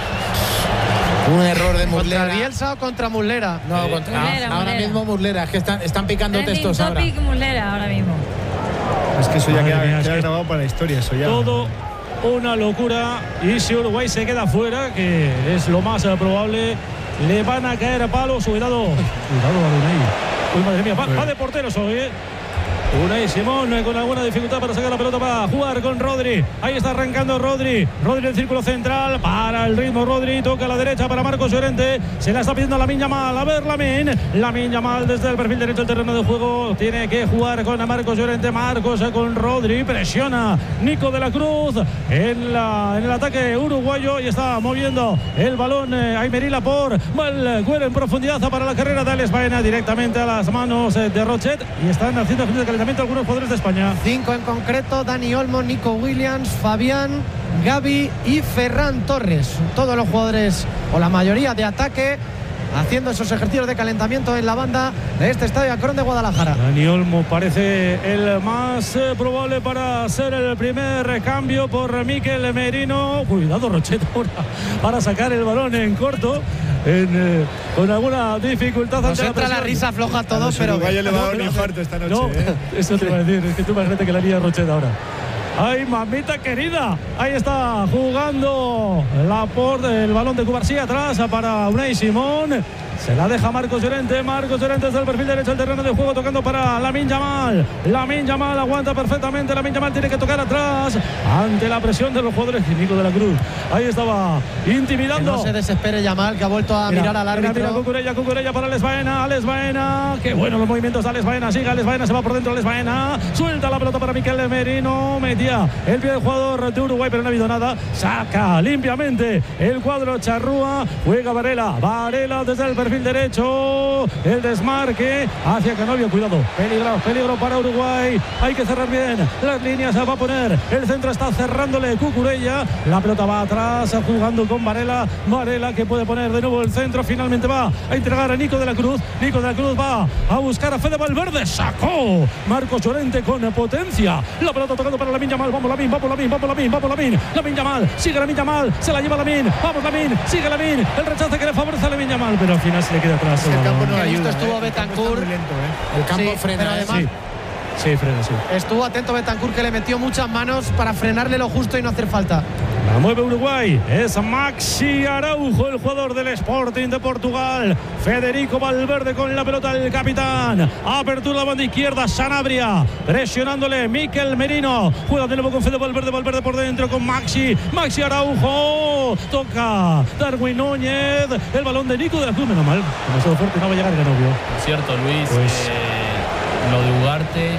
Un error de Muslera. ¿Contra Bielsa o contra Muslera? No, contra, Muslera, ahora Muslera. mismo Muslera, es que están, están picando Trending textos ahora. topic Muslera ahora mismo. Es que eso ya Madre queda, mía, es queda que grabado para la historia, eso ya. Todo una locura. Y si Uruguay se queda fuera, que es lo más eh, probable, le van a caer a palos. Cuidado. Cuidado, Baruney. Uy, madre mía, va, va de porteros hoy, ¿eh? Unai Simón con alguna dificultad para sacar la pelota para jugar con Rodri. Ahí está arrancando Rodri. Rodri en círculo central. Para el ritmo Rodri. Toca a la derecha para Marcos Llorente. Se la está pidiendo Lamine Yamal. A ver Lamine. Lamine Yamal desde el perfil derecho del terreno de juego. Tiene que jugar con Marcos Llorente. Marcos con Rodri. Presiona Nico de la Cruz en, la, en el ataque uruguayo. Y está moviendo el balón eh, Aymerila por Valcuero en profundidad para la carrera de Alex Baena directamente a las manos eh, de Rochet. Y están haciendo ejercicio de calentamiento algunos jugadores de España. Cinco en concreto: Dani Olmo, Nico Williams, Fabián, Gaby y Ferran Torres. Todos los jugadores, o la mayoría, de ataque, haciendo esos ejercicios de calentamiento en la banda de este Estadio Akron de Guadalajara. Dani Olmo parece el más eh, probable para ser el primer cambio por Mikel Merino. Cuidado Rochet ahora para sacar el balón en corto. En, eh, con alguna dificultad. Nos entra la, la risa floja a todos, pero vaya le va a dar un infarto esta noche. No, ¿eh? Eso te iba a decir, es que tú imagínate que la lía Rochet ahora. ¡Ay, mamita querida! Ahí está jugando Laporte, el balón de Cubarsí atrás para Unai Simón. Se la deja Marcos Llorente. Marcos Llorente desde el perfil derecho del terreno de juego, tocando para Lamine Yamal. Lamine Yamal aguanta perfectamente. Lamine Yamal tiene que tocar atrás ante la presión de los jugadores. Nico de la Cruz ahí estaba intimidando. Que no se desespere Yamal, que ha vuelto a mira, mirar al árbitro. Mira, mira, Cucurella, Cucurella para Alex Baena. Alex Baena, qué bueno los movimientos de Alex Baena. Sigue Alex Baena, se va por dentro Alex Baena. Suelta la pelota para Mikel Merino. Metía el pie del jugador de Uruguay, pero no ha habido nada. Saca limpiamente el cuadro charrúa. Juega Varela. Varela desde el perfil derecho, el desmarque hacia Canovio, cuidado, peligro, peligro para Uruguay, hay que cerrar bien las líneas, se va a poner, el centro está cerrándole Cucurella, la pelota va atrás, jugando con Varela, Varela que puede poner de nuevo el centro, finalmente va a entregar a Nico de la Cruz, Nico de la Cruz va a buscar a Fede Valverde, sacó Marcos Llorente con potencia, la pelota tocando para Lamine Yamal, vamos Lamine, vamos Lamine, vamos Lamine, vamos Lamine, Lamine Yamal, sigue Lamine Yamal, se la lleva Lamine, vamos Lamine, sigue Lamine, el rechace que le favorece a Lamine Yamal, pero al final se le queda atrás. El campo no no ayuda, estuvo eh. Betancourt. Lento, eh. El campo sí, frena, además, sí. Sí, frena, sí. Estuvo atento Betancourt, que le metió muchas manos para frenarle lo justo y no hacer falta. La mueve Uruguay, es Maxi Araujo, el jugador del Sporting de Portugal. Federico Valverde con la pelota, el capitán. Apertura la banda izquierda, Sanabria presionándole, Mikel Merino. Juega de nuevo con Fede Valverde, Valverde por dentro con Maxi. Maxi Araujo, toca Darwin Núñez. El balón de Nico de la Cruz, menos mal. Demasiado fuerte, no va a llegar Canovio. Por cierto, Luis, pues, eh, lo de Ugarte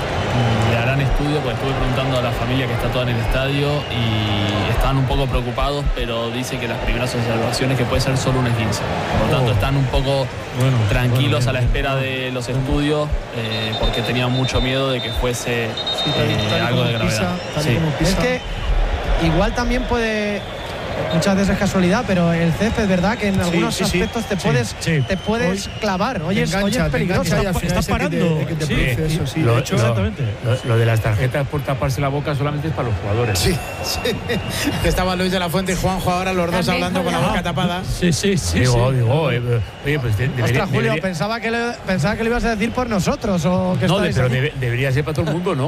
le harán estudio, porque estuve preguntando a la familia que está toda en el estadio y están un poco preocupados, pero dice que las primeras observaciones que puede ser solo un esguince. Por lo tanto, oh. están un poco bueno, tranquilos bueno, a la espera de los estudios, eh, porque tenían mucho miedo de que fuese sí, eh, algo de gravedad. Pisa, sí. Es que igual también puede... Muchas veces es casualidad, pero el césped, ¿verdad? Que en algunos sí, sí, aspectos te sí, puedes sí. te puedes hoy, clavar. Hoy es, hoy es peligroso. Estás está parando. Que te, que te sí, eso, sí. Lo, de hecho, lo, exactamente. Lo, lo de las tarjetas por taparse la boca solamente es para los jugadores. Sí, sí. Estaba Luis de la Fuente y Juanjo ahora los dos hablando con la boca tapada. Sí, sí, sí. Digo, sí. digo, eh, oye, pues de, debería, Ostras, Julio, debería... pensaba que le pensaba que lo ibas a decir por nosotros o que no, de, pero debe, debería ser para todo el mundo, ¿no?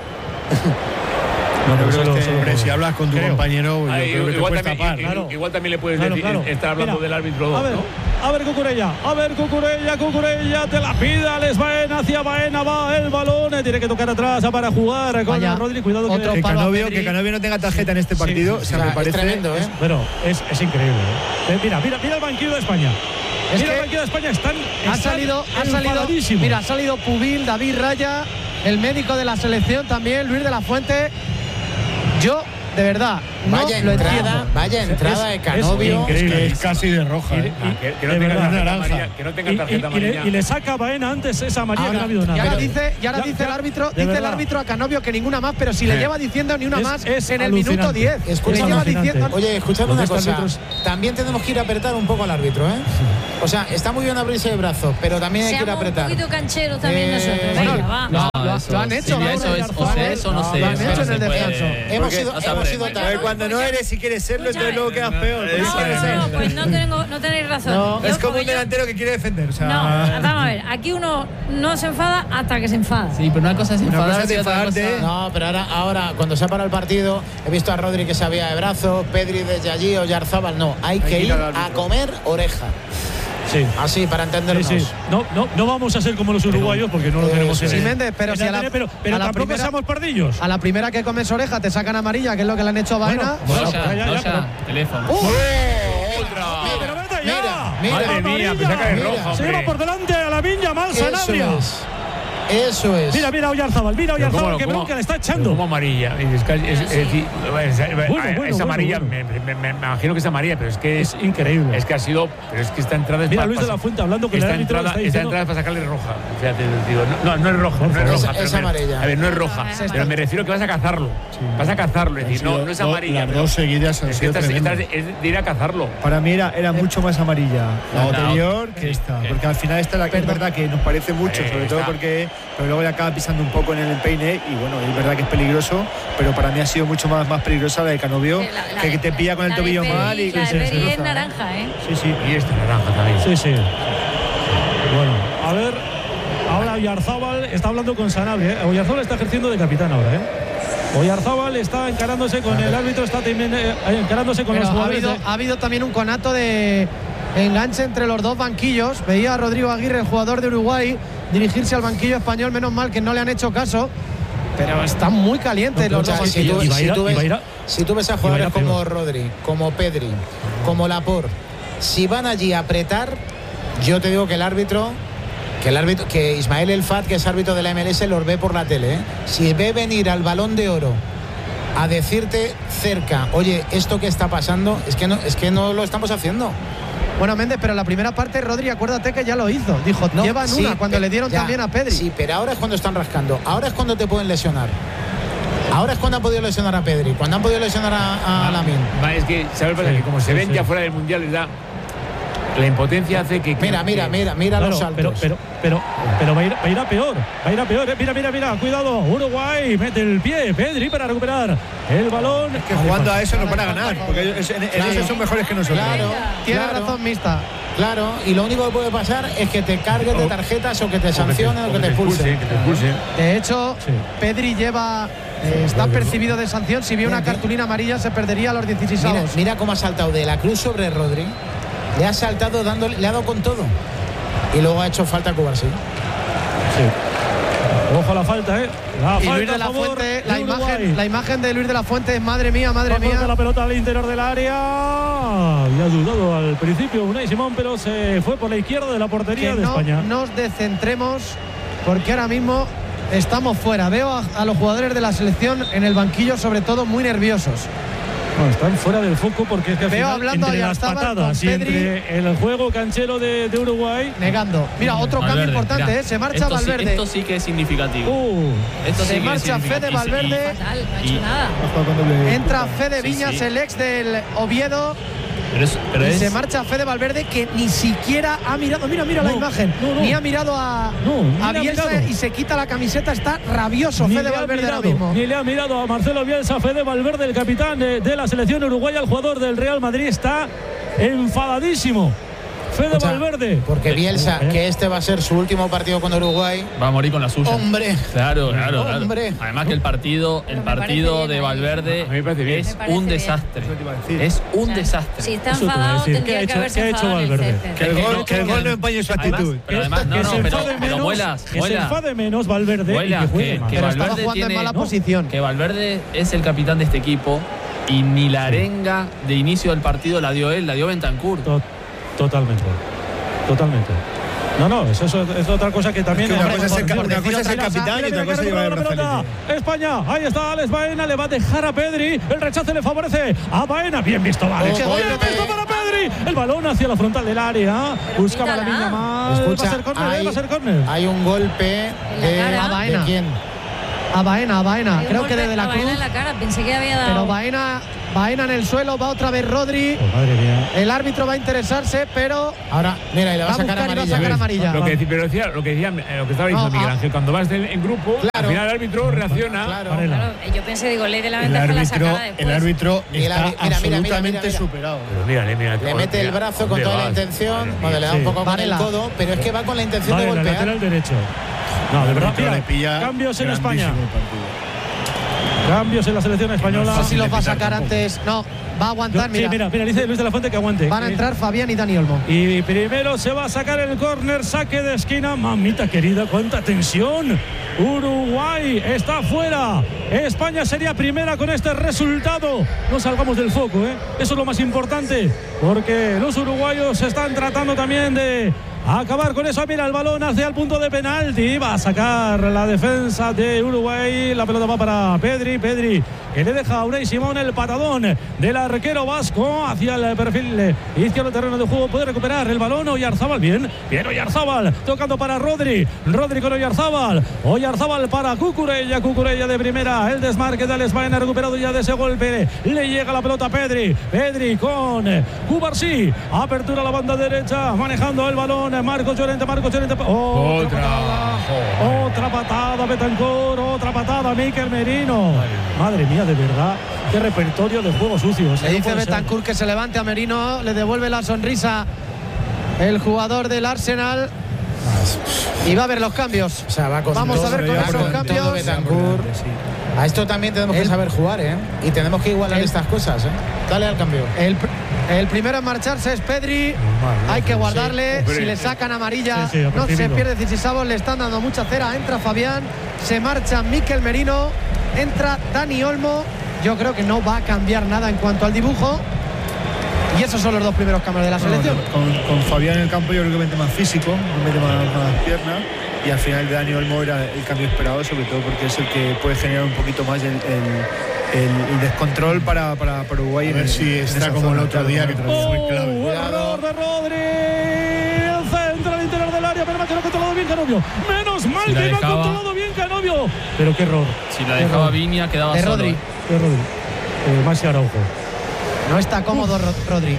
No, no, creo que este, hombre, si hablas con tu creo. compañero, Ay, yo creo que igual, te también, tapar. Claro. igual también le puedes claro, decir, claro. estar hablando Mira, del árbitro. A ver, ¿no? a ver Cucurella, a ver Cucurella, Cucurella, te la pide Alex Baena, hacia Baena va el balón, tiene que tocar atrás para jugar con Vaya, Rodri, cuidado otro que, que, Canovio, que Canovio no tenga tarjeta en este partido, sí, sí, o sea, o sea, me parece es tremendo, ¿eh? Pero es, es increíble. ¿eh? Mira, mira, mira el banquillo de España. Es mira que el banquillo de España, están, ha están salido, ha salido, mira, ha salido Pubil, David Raya, el médico de la selección también, Luis de la Fuente. Yo de verdad, no vaya lo entrada, entiendo. Vaya entrada es, de Canovio. Es, que es casi de roja. Y, ¿eh? y, que, que, no tenga tarjeta amarilla, que no tenga tarjeta amarilla. Y, y, y le saca a Baena antes esa amarilla, ahora, que no ha habido nada. Y ahora pero, dice, y ahora ya, dice ya, el árbitro, dice verdad. el árbitro a Canovio que ninguna más, pero si le lleva diciendo ni una es, más es en el minuto diez. Escucha, le lleva diciendo. Oye, escuchadme una cosa. También tenemos que ir a apretar un poco al árbitro, ¿eh? O sea, está muy bien abrirse de brazos, pero también hay que ir a apretar. Un poquito cancheros también eh, nosotros. Venga, bueno, va. No, lo, lo, lo han hecho. Sí, eso es, o sea, eso no sé. Lo han hecho en el descanso. Hemos sido tan. Cuando no eres y quieres serlo, entonces luego quedas peor. No, no, pues no, tengo, no tenéis razón. No, yo, es como un yo, delantero que quiere defender. O sea, no, vamos a ver. Aquí uno no se enfada hasta que se enfada. Sí, pero una cosa es enfadarse y otra cosa... No, pero ahora, ahora, cuando se ha parado el partido, he visto a Rodri que se había de brazos, Pedri desde allí, Oyarzábal. No, hay, hay que ir a comer oreja. Sí, sí. Así, para entendernos. Sí, sí. No, no, no vamos a ser como los uruguayos porque no lo tenemos en sí, Méndez, pero en si a la, pero, pero a la tampoco primera, somos pardillos. A la primera que comes oreja te sacan amarilla, que es lo que le han hecho a Baena. Bueno, no, ya, ya, no, ya, ya, teléfono. ¡Uh! ¡Otra! ¡Pero vete ya! Mira, madre mía, pensaba que era roja, se lleva por delante a la Viña Mal Sanabria. Eso es. Mira, mira Oyarzábal, mira Oyarzábal, que bronca le está echando. Como amarilla. Es, es, es, es, es, bueno, bueno, es amarilla, bueno, bueno. Me, me, me, me imagino que es amarilla, pero es que es increíble. Es que ha sido, pero es que esta entrada es mira, para, Luis de la Fuente hablando que esta el entrada, está esta entrada es para sacarle roja. Fíjate, digo, no, no, no es roja, no es roja. Es, es amarilla. A ver, no es roja, pero me refiero que vas a cazarlo. Sí. Vas a cazarlo, es decir, no, no es amarilla. Las dos seguidas han sido tremendas. Es de ir a cazarlo. Para mí era, era mucho más amarilla la anterior que esta, porque al final esta es verdad que nos parece mucho, sobre todo porque pero luego le acaba pisando un poco en el empeine y bueno, es verdad que es peligroso, pero para mí ha sido mucho más, más peligrosa la de Canovio, la, la que, de, que te pilla con el tobillo Peri, mal y la que de se, se es naranja, ¿eh? Sí, sí. Y esta naranja también. Sí, sí. Bueno, a ver, ahora Oyarzábal está hablando con Sanabria, ¿eh? Oyarzábal está ejerciendo de capitán ahora, ¿eh? Oyarzábal está encarándose con el árbitro, está también eh, encarándose con pero los jugadores. Ha habido, de... ha habido también un conato de enganche entre los dos banquillos. Veía a Rodrigo Aguirre, el jugador de Uruguay, dirigirse al banquillo español. Menos mal que no le han hecho caso, pero están muy calientes no, los dos si, tú, Ibaira, si, tú ves, Ibaira, si tú ves a jugadores como Rodri, como Pedri, como Laporte, si van allí a apretar, yo te digo que el árbitro que el árbitro que Ismael El Fat, que es árbitro de la M L S, los ve por la tele, ¿eh? Si ve venir al Balón de Oro a decirte cerca, oye, esto que está pasando es que no es que no lo estamos haciendo. Bueno, Méndez, pero la primera parte, Rodri, acuérdate que ya lo hizo. Dijo, no, llevan sí, una cuando le dieron ya, también a Pedri. Sí, pero ahora es cuando están rascando. Ahora es cuando te pueden lesionar. Ahora es cuando han podido lesionar a Pedri. Cuando han podido lesionar a, a Lamine. Es que, ¿sabes? Sí, que como se ven sí. ya fuera del Mundial, les da... La impotencia hace que... Mira, que, mira, mira, mira claro, los saltos. Pero, pero, pero, pero va, a ir, va a ir a peor. Va a ir a peor. Eh. Mira, mira, mira. Cuidado. Uruguay mete el pie. Pedri para recuperar el balón. Es que jugando a eso no van a ganar. Porque ellos, en, claro. en eso son mejores que nosotros. Claro. Tiene claro. razón Mista. Claro. Y lo único que puede pasar es que te cargues de tarjetas o que te sancionen o que te expulsen. De hecho, sí. Pedri lleva... Eh, está percibido de sanción. Si vio una cartulina amarilla se perdería a los dieciséis mira, avos. Mira cómo ha saltado de la Cruz sobre Rodri. Le ha saltado dándole, le ha dado con todo. Y luego ha hecho falta a Cubarsí. Sí. Ojo a la falta, ¿eh? La y falta Luis de la Fuente, la imagen, la imagen de Luis de la Fuente, madre mía, madre Va mía. La pelota al interior del área. Había dudado al principio Unai Simón, pero se fue por la izquierda de la portería que de no España. Nos descentremos porque ahora mismo estamos fuera. Veo a, a los jugadores de la selección en el banquillo, sobre todo, muy nerviosos. No, están fuera del foco porque es que al Veo final, hablando entre las patadas y entre el juego canchero de, de Uruguay, negando. Mira, otro Valverde, cambio importante, mira, ¿eh? Se marcha esto Valverde. Sí, esto sí que es significativo. Uh, esto se sí marcha que es Fede Valverde. Fatal, no ha hecho nada. Entra Fede sí, Viñas, sí. el ex del Oviedo. Pero es, pero y es... se marcha Fede Valverde, que ni siquiera ha mirado, mira, mira no, la imagen, no, no. ni ha mirado a, no, a Bielsa y se quita la camiseta, está rabioso ni Fede Valverde mirado, ahora mismo. Ni le ha mirado a Marcelo Bielsa. Fede Valverde, el capitán de, de la selección uruguaya, el jugador del Real Madrid, está enfadadísimo. Fede o sea, Valverde. Porque Bielsa, que este va a ser su último partido con Uruguay, va a morir con la suya. Hombre. Claro, claro, claro. Hombre. Además que el partido, el partido de Valverde es un desastre. Es un desastre. Si está enfadado, tendría que haberse enfadado en el césped. Que el gol, que el gol no empañe su actitud. Pero además, no, no, pero, pero muelas, que se enfade menos Valverde muela, y que juegue que, más. que pero Valverde estaba jugando tiene, en mala no, posición. Que Valverde es el capitán de este equipo y ni la arenga de inicio del partido la dio él, la dio Bentancur. Totalmente. Totalmente. No, no, eso es, es otra cosa que también... Es que una cosa es el, una cosa es el capitán y otra cosa es llevar el brazalete. España, ahí está Alex Baena, le va a dejar a Pedri, el rechace le favorece a Baena, bien visto, vale. Bien visto para Pedri, el balón hacia la frontal del área, buscaba a la Viña Mal, va a ser córner, va a ser córner. Hay un golpe de, a Baena. ¿De quién? A Baena, a Baena, creo que desde la Cruz. Cruz. En la cara, pensé que había dado. Pero Baena, Baena en el suelo, va otra vez Rodri. Oh, madre mía. El árbitro va a interesarse, pero ahora, mira, y le va, va a sacar amarilla. Va a sacar amarilla. Lo que, pero decía, lo que decía, lo que estaba diciendo no, Miguel Ángel, cuando vas en grupo, claro, al final el árbitro reacciona. Claro, claro. Yo pensé, digo, ley de la ventaja la sacada después. El árbitro está mira, mira, absolutamente mira, mira, mira. superado. Pero mira, mira, le mete el brazo con toda la intención, bueno, le da un poco con el codo, pero es que va con la intención de golpear. Lateral derecho. No, de verdad, mira, cambios en España. Cambios en la selección española. No sé si los va a sacar antes. No, va a aguantar. Mira, sí, mira, mira, dice Luis de la Fuente que aguante. Van a entrar Fabián y Dani Olmo. Y primero se va a sacar el córner, saque de esquina. Mamita querida, cuánta tensión. Uruguay está fuera. España sería primera con este resultado. No salgamos del foco, ¿eh? Eso es lo más importante, porque los uruguayos están tratando también de acabar con eso. Mira el balón hacia el punto de penalti. Va a sacar la defensa de Uruguay. La pelota va para Pedri. Pedri que le deja a Unai Simón el patadón del arquero vasco hacia el perfil izquierdo del terreno de juego. Puede recuperar el balón Oyarzábal. Bien, bien Oyarzábal. Tocando para Rodri. Rodri con Oyarzábal. Oyarzábal para Cucurella. Cucurella de primera. El desmarque de Alex Baena. Recuperado ya de ese golpe. Le llega la pelota a Pedri. Pedri con Cubarsí. Apertura a la banda derecha. Manejando el balón. Marcos Llorente, Marcos Llorente. Oh, otra, otra patada. Oh. Otra patada, Betancur. Otra patada, Mikel Merino. Madre, Madre mía, de verdad. Qué repertorio de juegos sucios. Le dice Betancur que se levante a Merino. Le devuelve la sonrisa el jugador del Arsenal. Y va a ver los cambios. O sea, va con Vamos todo, a ver con esos con cambios. Betancur. A esto también tenemos el, que saber jugar, ¿eh? Y tenemos que igualar el, estas cosas, ¿eh? Dale al cambio. El, el primero en marcharse es Pedri. Normal, Hay que guardarle. Sí, si le sacan amarilla, sí, sí, no se pierde. Cicisavos le están dando mucha cera. Entra Fabián. Se marcha Mikel Merino. Entra Dani Olmo. Yo creo que no va a cambiar nada en cuanto al dibujo. Y esos son los dos primeros cambios de la selección. No, con, con Fabián en el campo yo creo que mete más físico, mete más, más piernas. Y al final Dani Olmo era el cambio esperado, sobre todo porque es el que puede generar un poquito más el, el, el, el descontrol para, para, para Uruguay. A ver en, si está como el otro día, que también oh, muy clave. Error de Rodri. El centro al interior del área, pero que no ha controlado bien Canovio. Menos mal si que no ha controlado bien Canovio. Pero qué error. Si la dejaba Viña, quedaba de solo. Rodri. De Rodri. Eh, Maxi Araujo. No está cómodo Uf. Rodri.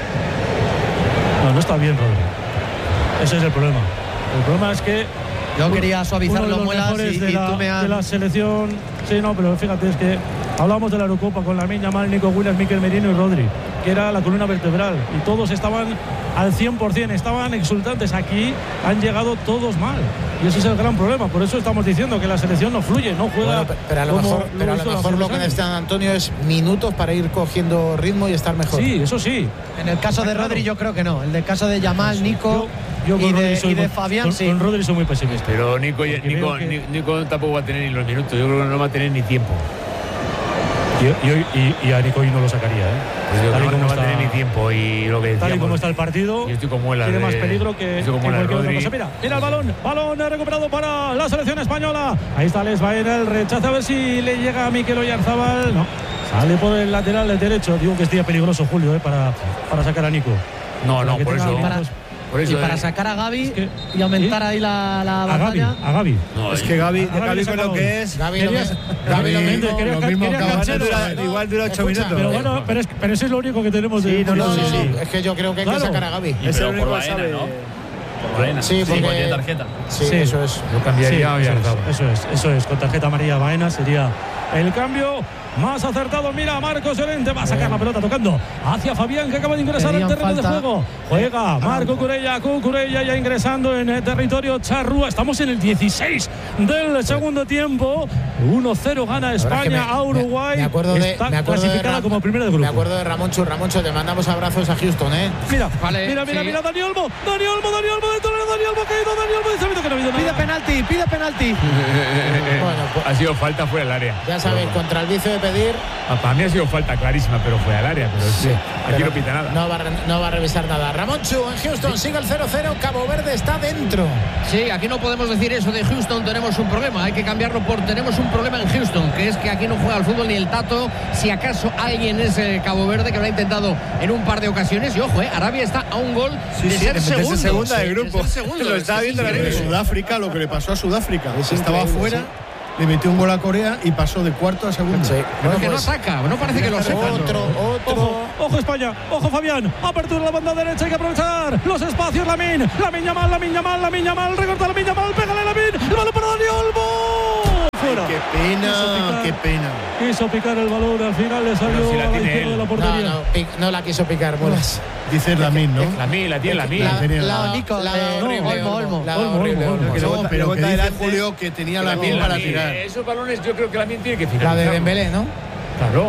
No, no está bien Rodri. Ese es el problema. El problema es que yo quería suavizar los muelas y, de, y la, tú me has... de la selección. Sí, no, pero fíjate, es que hablamos de la Eurocopa con Lamine Yamal, Nico Williams, Mikel Merino y Rodri, que era la columna vertebral, y todos estaban al cien por ciento, estaban exultantes. Aquí han llegado todos mal, y ese es el gran problema. Por eso estamos diciendo que la selección no fluye, no juega. Bueno, pero a lo como mejor, pero a lo, mejor lo que necesita Antonio es minutos para ir cogiendo ritmo y estar mejor. Sí, eso sí. En el caso de Rodri yo creo que no. El del caso de Yamal, Nico... Yo, yo y, de, y de Fabián, con, sí. Con Rodri soy muy pesimista. Pero Nico, Nico, que... Nico tampoco va a tener ni los minutos. Yo creo que no va a tener ni tiempo. Y, y, y, y a Nico hoy no lo sacaría, ¿eh? Pues yo creo que no va a tener ni tiempo. Y lo que decíamos, tal y como está el partido, yo estoy como tiene de, más peligro que, que cualquier otra cosa. Mira, mira el balón. Balón recuperado para la selección española. Ahí está Les Baena, el rechazo. A ver si le llega a Mikel Oyarzábal. No. Sale por el lateral derecho. Digo que es día peligroso, Julio, ¿eh? para, para sacar a Nico. No, no, por eso. Para, por eso, y para sacar a Gavi es que, y aumentar ¿sí? ahí la, la a batalla. Gavi, a Gavi. No, es que Gavi, a Gavi con lo que es. Gavi lo mismo. Gavi lo mismo. Lo mismo dura, igual dura ocho minutos. Pero bueno, pero, es, pero eso es lo único que tenemos de. Sí, no, no, sí, sí. Es que yo creo que hay claro. que sacar a Gavi. Y pero por Baena, ¿no? Por Baena. Sí, porque sí, tiene tarjeta. Sí, sí, eso es. Lo cambiaría. Sí, eso es, eso es. Con tarjeta amarilla Baena sería el cambio más acertado. Mira, Marcos Llorente va a sacar la pelota tocando hacia Fabián, que acaba de ingresar al terreno falta. de juego. Juega Marco Curella, Cucurella ya ingresando en el territorio charrúa. Estamos en el dieciséis del segundo tiempo. uno cero gana España me, a Uruguay. Me, me acuerdo de, Está me acuerdo clasificada de como primera de grupo. Me acuerdo de Ramoncho. Ramoncho, te mandamos abrazos a Houston, ¿eh? Mira, vale, mira, mira, sí. mira, Dani Olmo, Dani Olmo, Dani Olmo, dentro de Dani Olmo, caído, Dani Olmo, dice que no ha habido nada. Pide penalti, pide penalti. Bueno, pues, ha sido falta fuera del área. Ya sabéis, contra el vicio de pedir. Para mí ha sido falta clarísima, pero fue al área. Pero sí, aquí no pita nada. No va, no va a revisar nada. Ramón Chu en Houston sigue el cero cero. Cabo Verde está dentro. Sí, aquí no podemos decir eso de Houston. Tenemos un problema. Hay que cambiarlo por tenemos un problema en Houston, que es que aquí no juega al fútbol ni el Tato. Si acaso alguien es eh, Cabo Verde, que lo ha intentado en un par de ocasiones. Y ojo, eh, Arabia está a un gol sí, de sí, ser segundo. segunda de grupo. De segundo. Lo estaba viendo la de Sudáfrica, lo que le pasó a Sudáfrica. Estaba afuera. Sí. Le metió un gol a Corea y pasó de cuarto a segundo. Sí. Bueno, que pues, no ataca, no parece que lo sepa. Otro, otro. Ojo, ojo España, ojo Fabián. Apertura a la banda derecha, hay que aprovechar los espacios. Lamine, Lamine Yamal, Lamine Yamal, Lamine Yamal, recorta Lamine Yamal, pégale Lamine. El balón para Dani Olmo. fuera. Ay, qué pena, qué pena. Quiso picar el balón, al final le salió si la a la tiene izquierda él. de la portería. No, no, pic- no la quiso picar, Mulas. Dice Lamin, ¿no? La mí, la tiene la mí. La, tenía- la, Nico, la eh, horrible, Olmo, Olmo. La Olmo, horrible, Olmo, Olmo. Que Olmo. no, pero Bota que dice delante. Julio que tenía la Lamin, mí para Lamin. tirar. Esos balones yo creo que la mí tiene que La finalizar. de Dembélé, ¿no? Claro.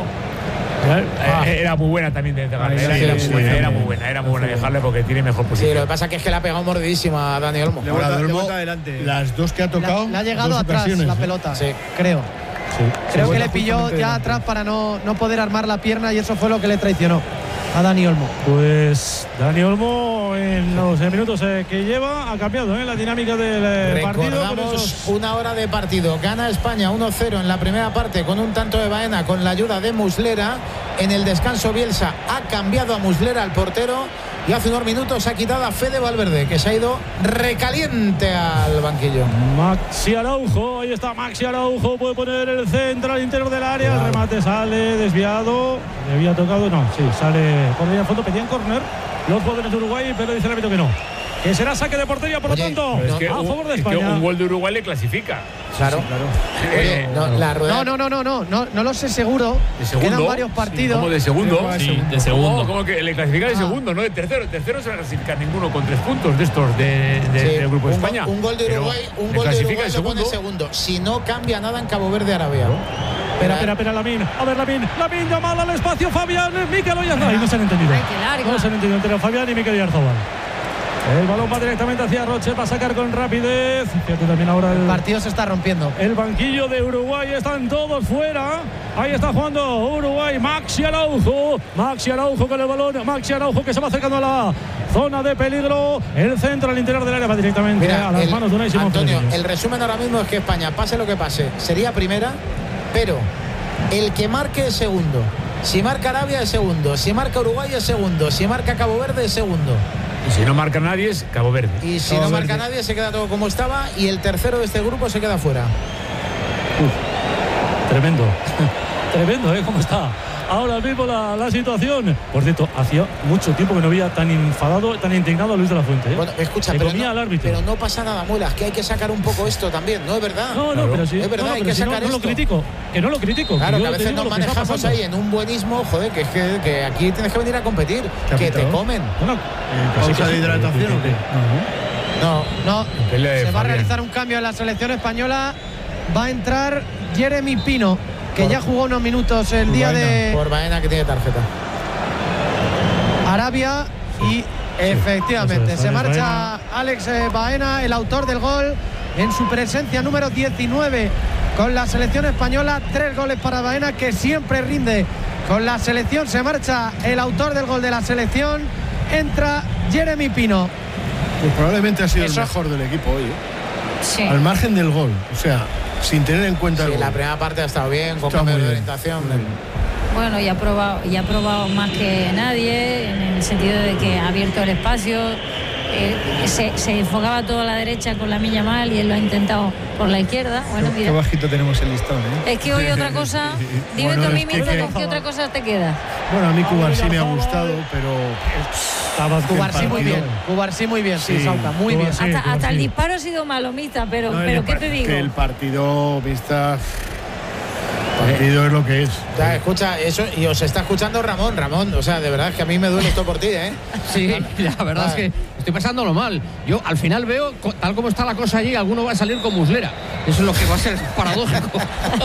Ah. Eh, Era muy buena también de dejarle. Ahí Era, sí, era sí, muy buena, sí, era sí. muy buena, era muy buena dejarle porque tiene mejor Sí, posición. lo que pasa es que es que la ha pegado mordidísima a Dani Olmo. Le Ahora, bota, le Olmo, bota adelante. las dos que ha tocado. Le, le ha llegado dos atrás ocasiones, la ¿eh? pelota, Sí. creo. Creo Se que bota le pilló justamente ya delante. atrás para no, no poder armar la pierna y eso fue lo que le traicionó a Dani Olmo. Pues Dani Olmo en los eh, minutos eh, que lleva ha cambiado eh, la dinámica del eh, partido. con Recordamos esos- una hora de partido. Gana España uno cero en la primera parte con un tanto de Baena con la ayuda de Muslera. En el descanso Bielsa ha cambiado a Muslera al portero y hace unos minutos ha quitado a Fede Valverde, que se ha ido recaliente al banquillo. Maxi Araujo, ahí está Maxi Araujo, puede poner el centro al interior del área, el remate sale desviado, le había tocado, no, sí, sale por ahí al fondo, pedían córner los jugadores de Uruguay, pero dice el árbitro que no, que será saque de portería, por lo Oye, tanto, Pero es que a un- favor de es que España. un gol de Uruguay le clasifica. Claro. Oye, no, la rueda. No, no, no, no, no, no, no lo sé seguro. ¿De segundo? Quedan varios partidos. ¿Cómo de segundo? Sí, de segundo. ¿Cómo, cómo que le clasifica de Ah. segundo, no de tercero? De tercero se va a clasificar ninguno con tres puntos de estos de, de- Sí, del grupo de un, go- España. un gol de Pero Uruguay, un le gol de clasifica Uruguay de lo pone segundo. segundo. Si no cambia nada en Cabo Verde, Arabia. Espera, espera, espera, Lamin. A ver, Lamin. Lamin, llamada al espacio. Fabián, Mikel Oyarzabal. Ay, no se han entendido. Ay, qué largo. No se han entendido entre Fabián y Mikel Oyarzabal. El balón va directamente hacia Roche para sacar con rapidez. Fíjate también ahora el, El partido se está rompiendo. el banquillo de Uruguay. Están todos fuera. Ahí está jugando Uruguay. Maxi Araujo. Maxi Araujo con el balón. Maxi Araujo que se va acercando a la zona de peligro. El centro al interior del área va directamente Mira, a las el- manos de Unai Simón Antonio, Fernández. el resumen ahora mismo es que España, pase lo que pase, sería primera, pero el que marque es segundo. Si marca Arabia es segundo, si marca Uruguay es segundo, si marca Cabo Verde es segundo. Y si no marca nadie es Cabo Verde. Y si Cabo no Verde. marca nadie se queda todo como estaba y el tercero de este grupo se queda fuera. Tremendo. Tremendo, ¿eh? ¿Cómo está ahora mismo la, la situación? Por cierto, hacía mucho tiempo que no había tan enfadado, tan indignado a Luis de la Fuente. ¿eh? Bueno, escucha, Se pero comía no, al árbitro. pero no pasa nada, Muelas, que hay que sacar un poco esto también, ¿no es verdad? No, no, pero sí. Es verdad, no, no, hay pero que si no, sacar no lo esto. critico. Que no lo critico. Claro, yo que a te veces digo nos lo que está manejamos pasando. ahí en un buenismo, joder, que es que, que aquí tienes que venir a competir, ¿Qué ha que te pitado? comen. No, no. Eh, casi, ¿Pausa casi. de hidratación o qué? No, No, Pelea de se va a Fabián. realizar un cambio en la selección española. Va a entrar Jeremy Pino, que ya jugó unos minutos el día de por Baena que tiene tarjeta. Arabia y efectivamente eso es, se Alex marcha Alex eh, Baena, el autor del gol, en su presencia número diecinueve con la selección española. Tres goles para Baena, que siempre rinde con la selección. Se marcha el autor del gol de la selección. Entra Jeremy Pino. Pues probablemente ha sido Eso- el mejor del equipo hoy, ¿eh? Sí. Al margen del gol. O sea, sin tener en cuenta Sí, el la gol. primera parte ha estado bien, con Está cambio muy de bien. orientación. Bueno, y ha probado, y ha probado más que nadie, en el sentido de que ha abierto el espacio. eh, se, se enfocaba todo a la derecha con la milla mal y él lo ha intentado por la izquierda. Bueno, Qué mira. bajito tenemos el listón, ¿eh? Es que hoy otra cosa, dime Bueno, tú a mí es que- mismo que- con qué otra cosa te queda. Bueno, a mí Cubar sí me ha Oyarzabal. gustado, pero Estaba Cubarsí muy partido- bien. Cubarsí muy bien, sí, Sí. Sauca, muy bien. Sí, hasta, claro, hasta el sí. disparo ha sido malomista, pero, No, pero el ¿qué par- te digo? que el partido vista partido es lo que es. Ya, escucha, eso, y os está escuchando Ramón, Ramón, o sea, de verdad es que a mí me duele esto por ti, ¿eh? Sí, la verdad es Vale. que estoy pasándolo mal. Yo al final veo, co- tal como está la cosa allí, alguno va a salir con Muslera. Eso es lo que va a ser paradójico.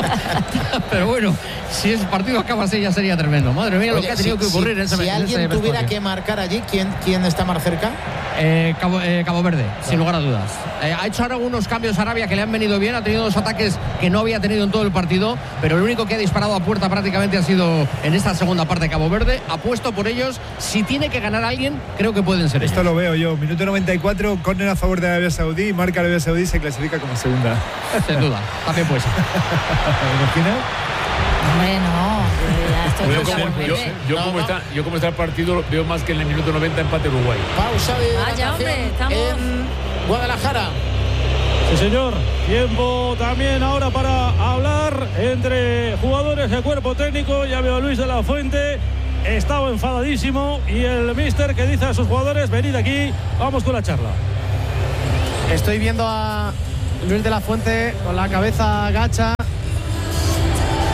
Pero bueno, si ese partido acaba así ya sería tremendo. Madre mía, lo Oye, que ha tenido si- que ocurrir si, en ese si en alguien ese tuviera vestuario. que marcar allí, ¿quién, quién está más cerca? Eh, Cabo, eh, Cabo Verde, sin lugar a dudas. Eh, ha hecho ahora unos cambios Arabia que le han venido bien. Ha tenido dos ataques que no había tenido en todo el partido, pero el único que ha disparado a puerta prácticamente ha sido en esta segunda parte Cabo Verde. Apuesto por ellos. Si tiene que ganar alguien, creo que pueden ser ellos. Esto lo veo yo. Minuto noventa y cuatro, córner a favor de Arabia Saudí, marca Arabia Saudí y se clasifica como segunda. Sin duda, también puede ser. ¿Imaginas? Hombre, no. Ya estoy Yo, con como, Cabo yo, Verde. yo No, como no. está, yo como está el partido veo más que en el minuto noventa empate Uruguay. Pausa de Vaya, hidratación hombre, estamos- en Guadalajara. Sí, señor. Tiempo también ahora para hablar entre jugadores de cuerpo técnico. Ya veo a Luis de la Fuente. Estaba enfadadísimo. Y el míster que dice a sus jugadores: venid aquí, vamos con la charla. Estoy viendo a Luis de la Fuente con la cabeza gacha,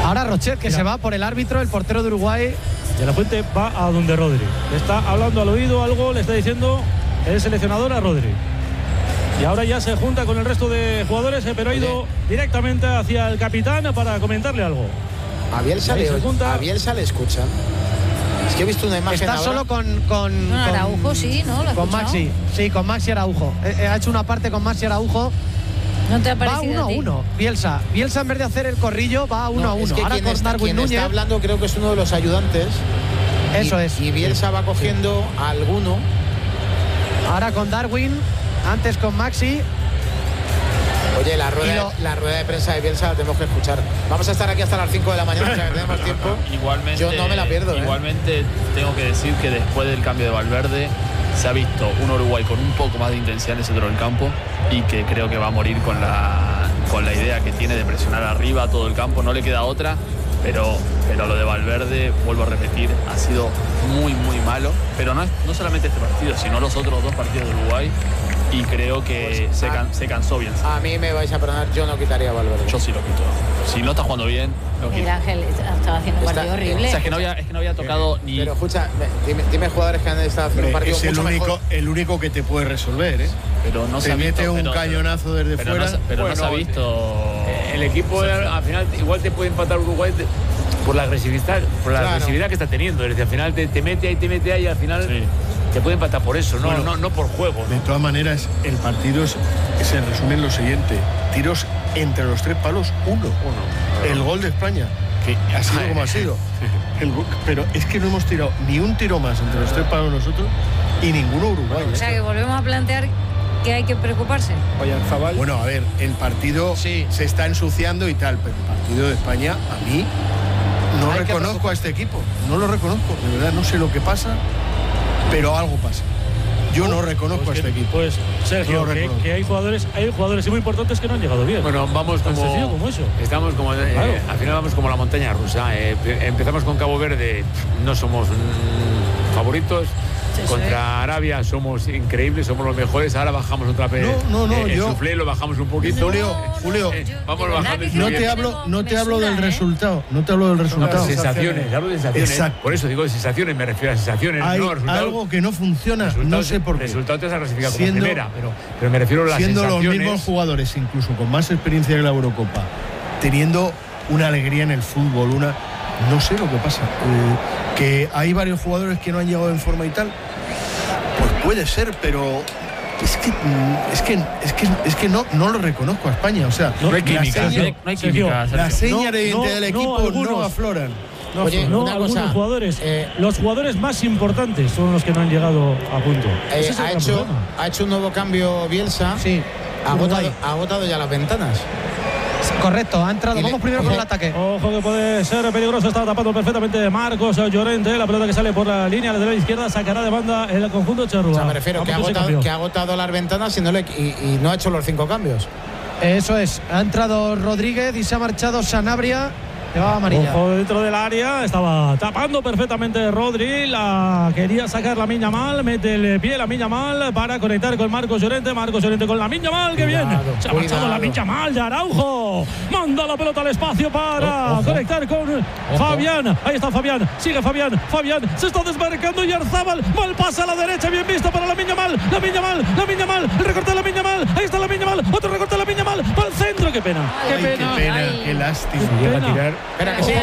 Ahora Rochet, que Mira. se va por el árbitro, el portero de Uruguay. De la Fuente va a donde Rodri. Le está hablando al oído algo, le está diciendo el seleccionador a Rodri. Y ahora ya se junta con el resto de jugadores, pero ha ido Oye. directamente hacia el capitán para comentarle algo. A Bielsa, le, a Bielsa le escuchan. Es que he visto una imagen. Está ahora. solo con, con, no, Araujo, con, sí, ¿no? ¿Lo con Maxi. Sí, con Maxi Araujo. Eh, ha hecho una parte con Maxi Araujo. No te ha parecido. Va uno a, a uno. Bielsa. Bielsa, en vez de hacer el corrillo, va uno no, a uno. Es que ahora quien, con está, Darwin quien Núñez. está hablando, creo que es uno de los ayudantes. Eso y, es. Y Bielsa va cogiendo sí. a alguno. Ahora con Darwin, antes con Maxi. Oye, la rueda, lo... la rueda de prensa de Bielsa la tenemos que escuchar. Vamos a estar aquí hasta las cinco de la mañana, o sea, que tenemos tiempo. Igualmente, yo no me la pierdo. Igualmente ¿eh? tengo que decir que después del cambio de Valverde se ha visto un Uruguay con un poco más de intensidad en el centro del campo y que creo que va a morir con la, con la idea que tiene de presionar arriba todo el campo. No le queda otra, pero, pero lo de Valverde, vuelvo a repetir, ha sido muy, muy malo. Pero no, no solamente este partido, sino los otros dos partidos de Uruguay. Y creo que pues, se, can, se cansó bien. A mí me vais a perdonar, yo no quitaría a Valverde. Yo sí lo quito. Si no está jugando bien, lo quito. El Ángel estaba haciendo un partido horrible. O sea, es que no había, es que no había tocado eh, ni... Pero escucha, dime, dime jugadores que han estado haciendo un partido es el mucho único, mejor. el único que te puede resolver, ¿eh? Pero no te se ha visto, mete un pero, cañonazo desde pero fuera. No, pero bueno, no se ha visto... El equipo al final igual te puede empatar Uruguay por la agresividad, por la claro. agresividad que está teniendo. Es decir, al final te, te mete ahí, te mete ahí y al final... Sí. Te puede empatar por eso, no, bueno, no, no por juego. ¿no? De todas maneras, el partido es, se resume en lo siguiente: tiros entre los tres palos, uno. uno. El gol de España, que ha sido como ha sido. El, pero es que no hemos tirado ni un tiro más entre los tres palos nosotros y ninguno Uruguay. O sea, que volvemos a plantear que hay que preocuparse. Oye, Zabal. Bueno, a ver, el partido sí. se está ensuciando y tal, pero el partido de España, a mí, no hay reconozco a este equipo. No lo reconozco, de verdad, no sé lo que pasa. Pero algo pasa. Yo no reconozco pues que, a este equipo. Pues, Sergio, no que, que hay jugadores hay jugadores muy importantes que no han llegado bien. Bueno, vamos como, como eso. Estamos como, eh, claro. al final vamos como la montaña rusa. Eh, empezamos con Cabo Verde, no somos mmm, favoritos. Sí, Contra sí. Arabia somos increíbles, somos los mejores. Ahora bajamos otra vez. No, no, no. Eh, yo, el suflé lo bajamos un poquito. Julio, Julio, eh, vamos bajando. No te hablo, no te hablo del resultado. No te hablo del resultado. Sensaciones, hablo de sensaciones. Exacto. Por eso digo de sensaciones, me refiero a sensaciones. Hay no, algo que no funciona, no sé por qué. El resultado te has clasificado como primera, pero, pero me refiero a las siendo sensaciones. Siendo los mismos jugadores, incluso con más experiencia que la Eurocopa, teniendo una alegría en el fútbol, una no sé lo que pasa. Eh, que hay varios jugadores que no han llegado en forma y tal. Pues puede ser, pero es que es que es que es que no no lo reconozco a España, o sea, no hay química, la seña, no, no hay química, la seña de identidad no, del equipo no, no afloran. No, Oye, no, una algunos cosa, jugadores, eh, los jugadores más importantes son los que no han llegado a punto. Eh, ha hecho ha hecho un nuevo cambio Bielsa. Sí. Ha agotado, ha agotado ya las ventanas. Correcto, ha entrado. Vamos le, primero ojo, con el ataque. Ojo que puede ser peligroso. Está tapando perfectamente Marcos Llorente. La pelota que sale por la línea de la izquierda sacará de banda el conjunto Cherrúa. O sea, me refiero que ha, agotado, que ha agotado las ventanas y no, le, y, y no ha hecho los cinco cambios. Eso es. Ha entrado Rodríguez y se ha marchado Sanabria. Amarilla. Ojo dentro del área, estaba tapando perfectamente Rodri, la quería sacar Lamine Yamal, mete el pie Lamine Yamal para conectar con Marcos Llorente, Marcos Llorente con Lamine Yamal, que bien, se ha marchado Lamine Yamal de Araujo, manda la pelota al espacio para ojo. conectar con ojo. Fabián, ahí está Fabián, sigue Fabián, Fabián se está desmarcando y Yarzábal, mal pasa a la derecha, bien visto para Lamine Yamal, Lamine Yamal, Lamine Yamal, el recorte de Lamine Yamal, ahí está Lamine Yamal, otro recorte de Lamine Yamal, para el centro, qué pena, qué Ay, pena, qué, pena, Ay. qué lástima, qué llega a tirar. Espera, que sí,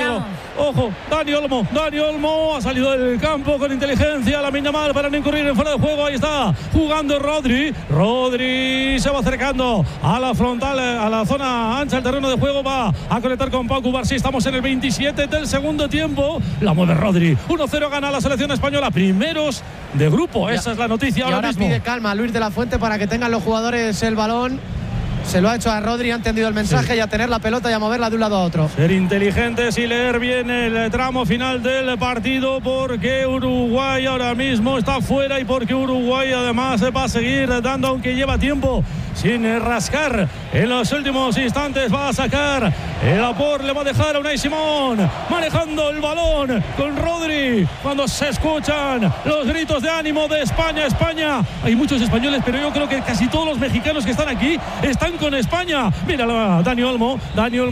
Ojo, Dani Olmo, Dani Olmo ha salido del campo con inteligencia, Lamine Yamal para no incurrir en fuera de juego, ahí está jugando Rodri, Rodri se va acercando a la frontal, a la zona ancha del terreno de juego, va a conectar con Pau Cubarsí, estamos en el veintisiete del segundo tiempo, la mueve Rodri, uno cero gana la selección española, primeros de grupo, esa es la noticia y ahora, ahora mismo. Pide calma a Luis de la Fuente para que tengan los jugadores el balón. Se lo ha hecho a Rodri, ha entendido el mensaje, sí. y a tener la pelota y a moverla de un lado a otro. Ser inteligentes y leer bien el tramo final del partido, porque Uruguay ahora mismo está fuera y porque Uruguay además va a seguir dando, aunque lleva tiempo sin rascar. En los últimos instantes va a sacar el Apor, le va a dejar a Unai Simón manejando el balón con Rodri. Cuando se escuchan los gritos de ánimo de España, España. Hay muchos españoles, pero yo creo que casi todos los mexicanos que están aquí están con España. Mira, Dani Olmo, Dani Olmo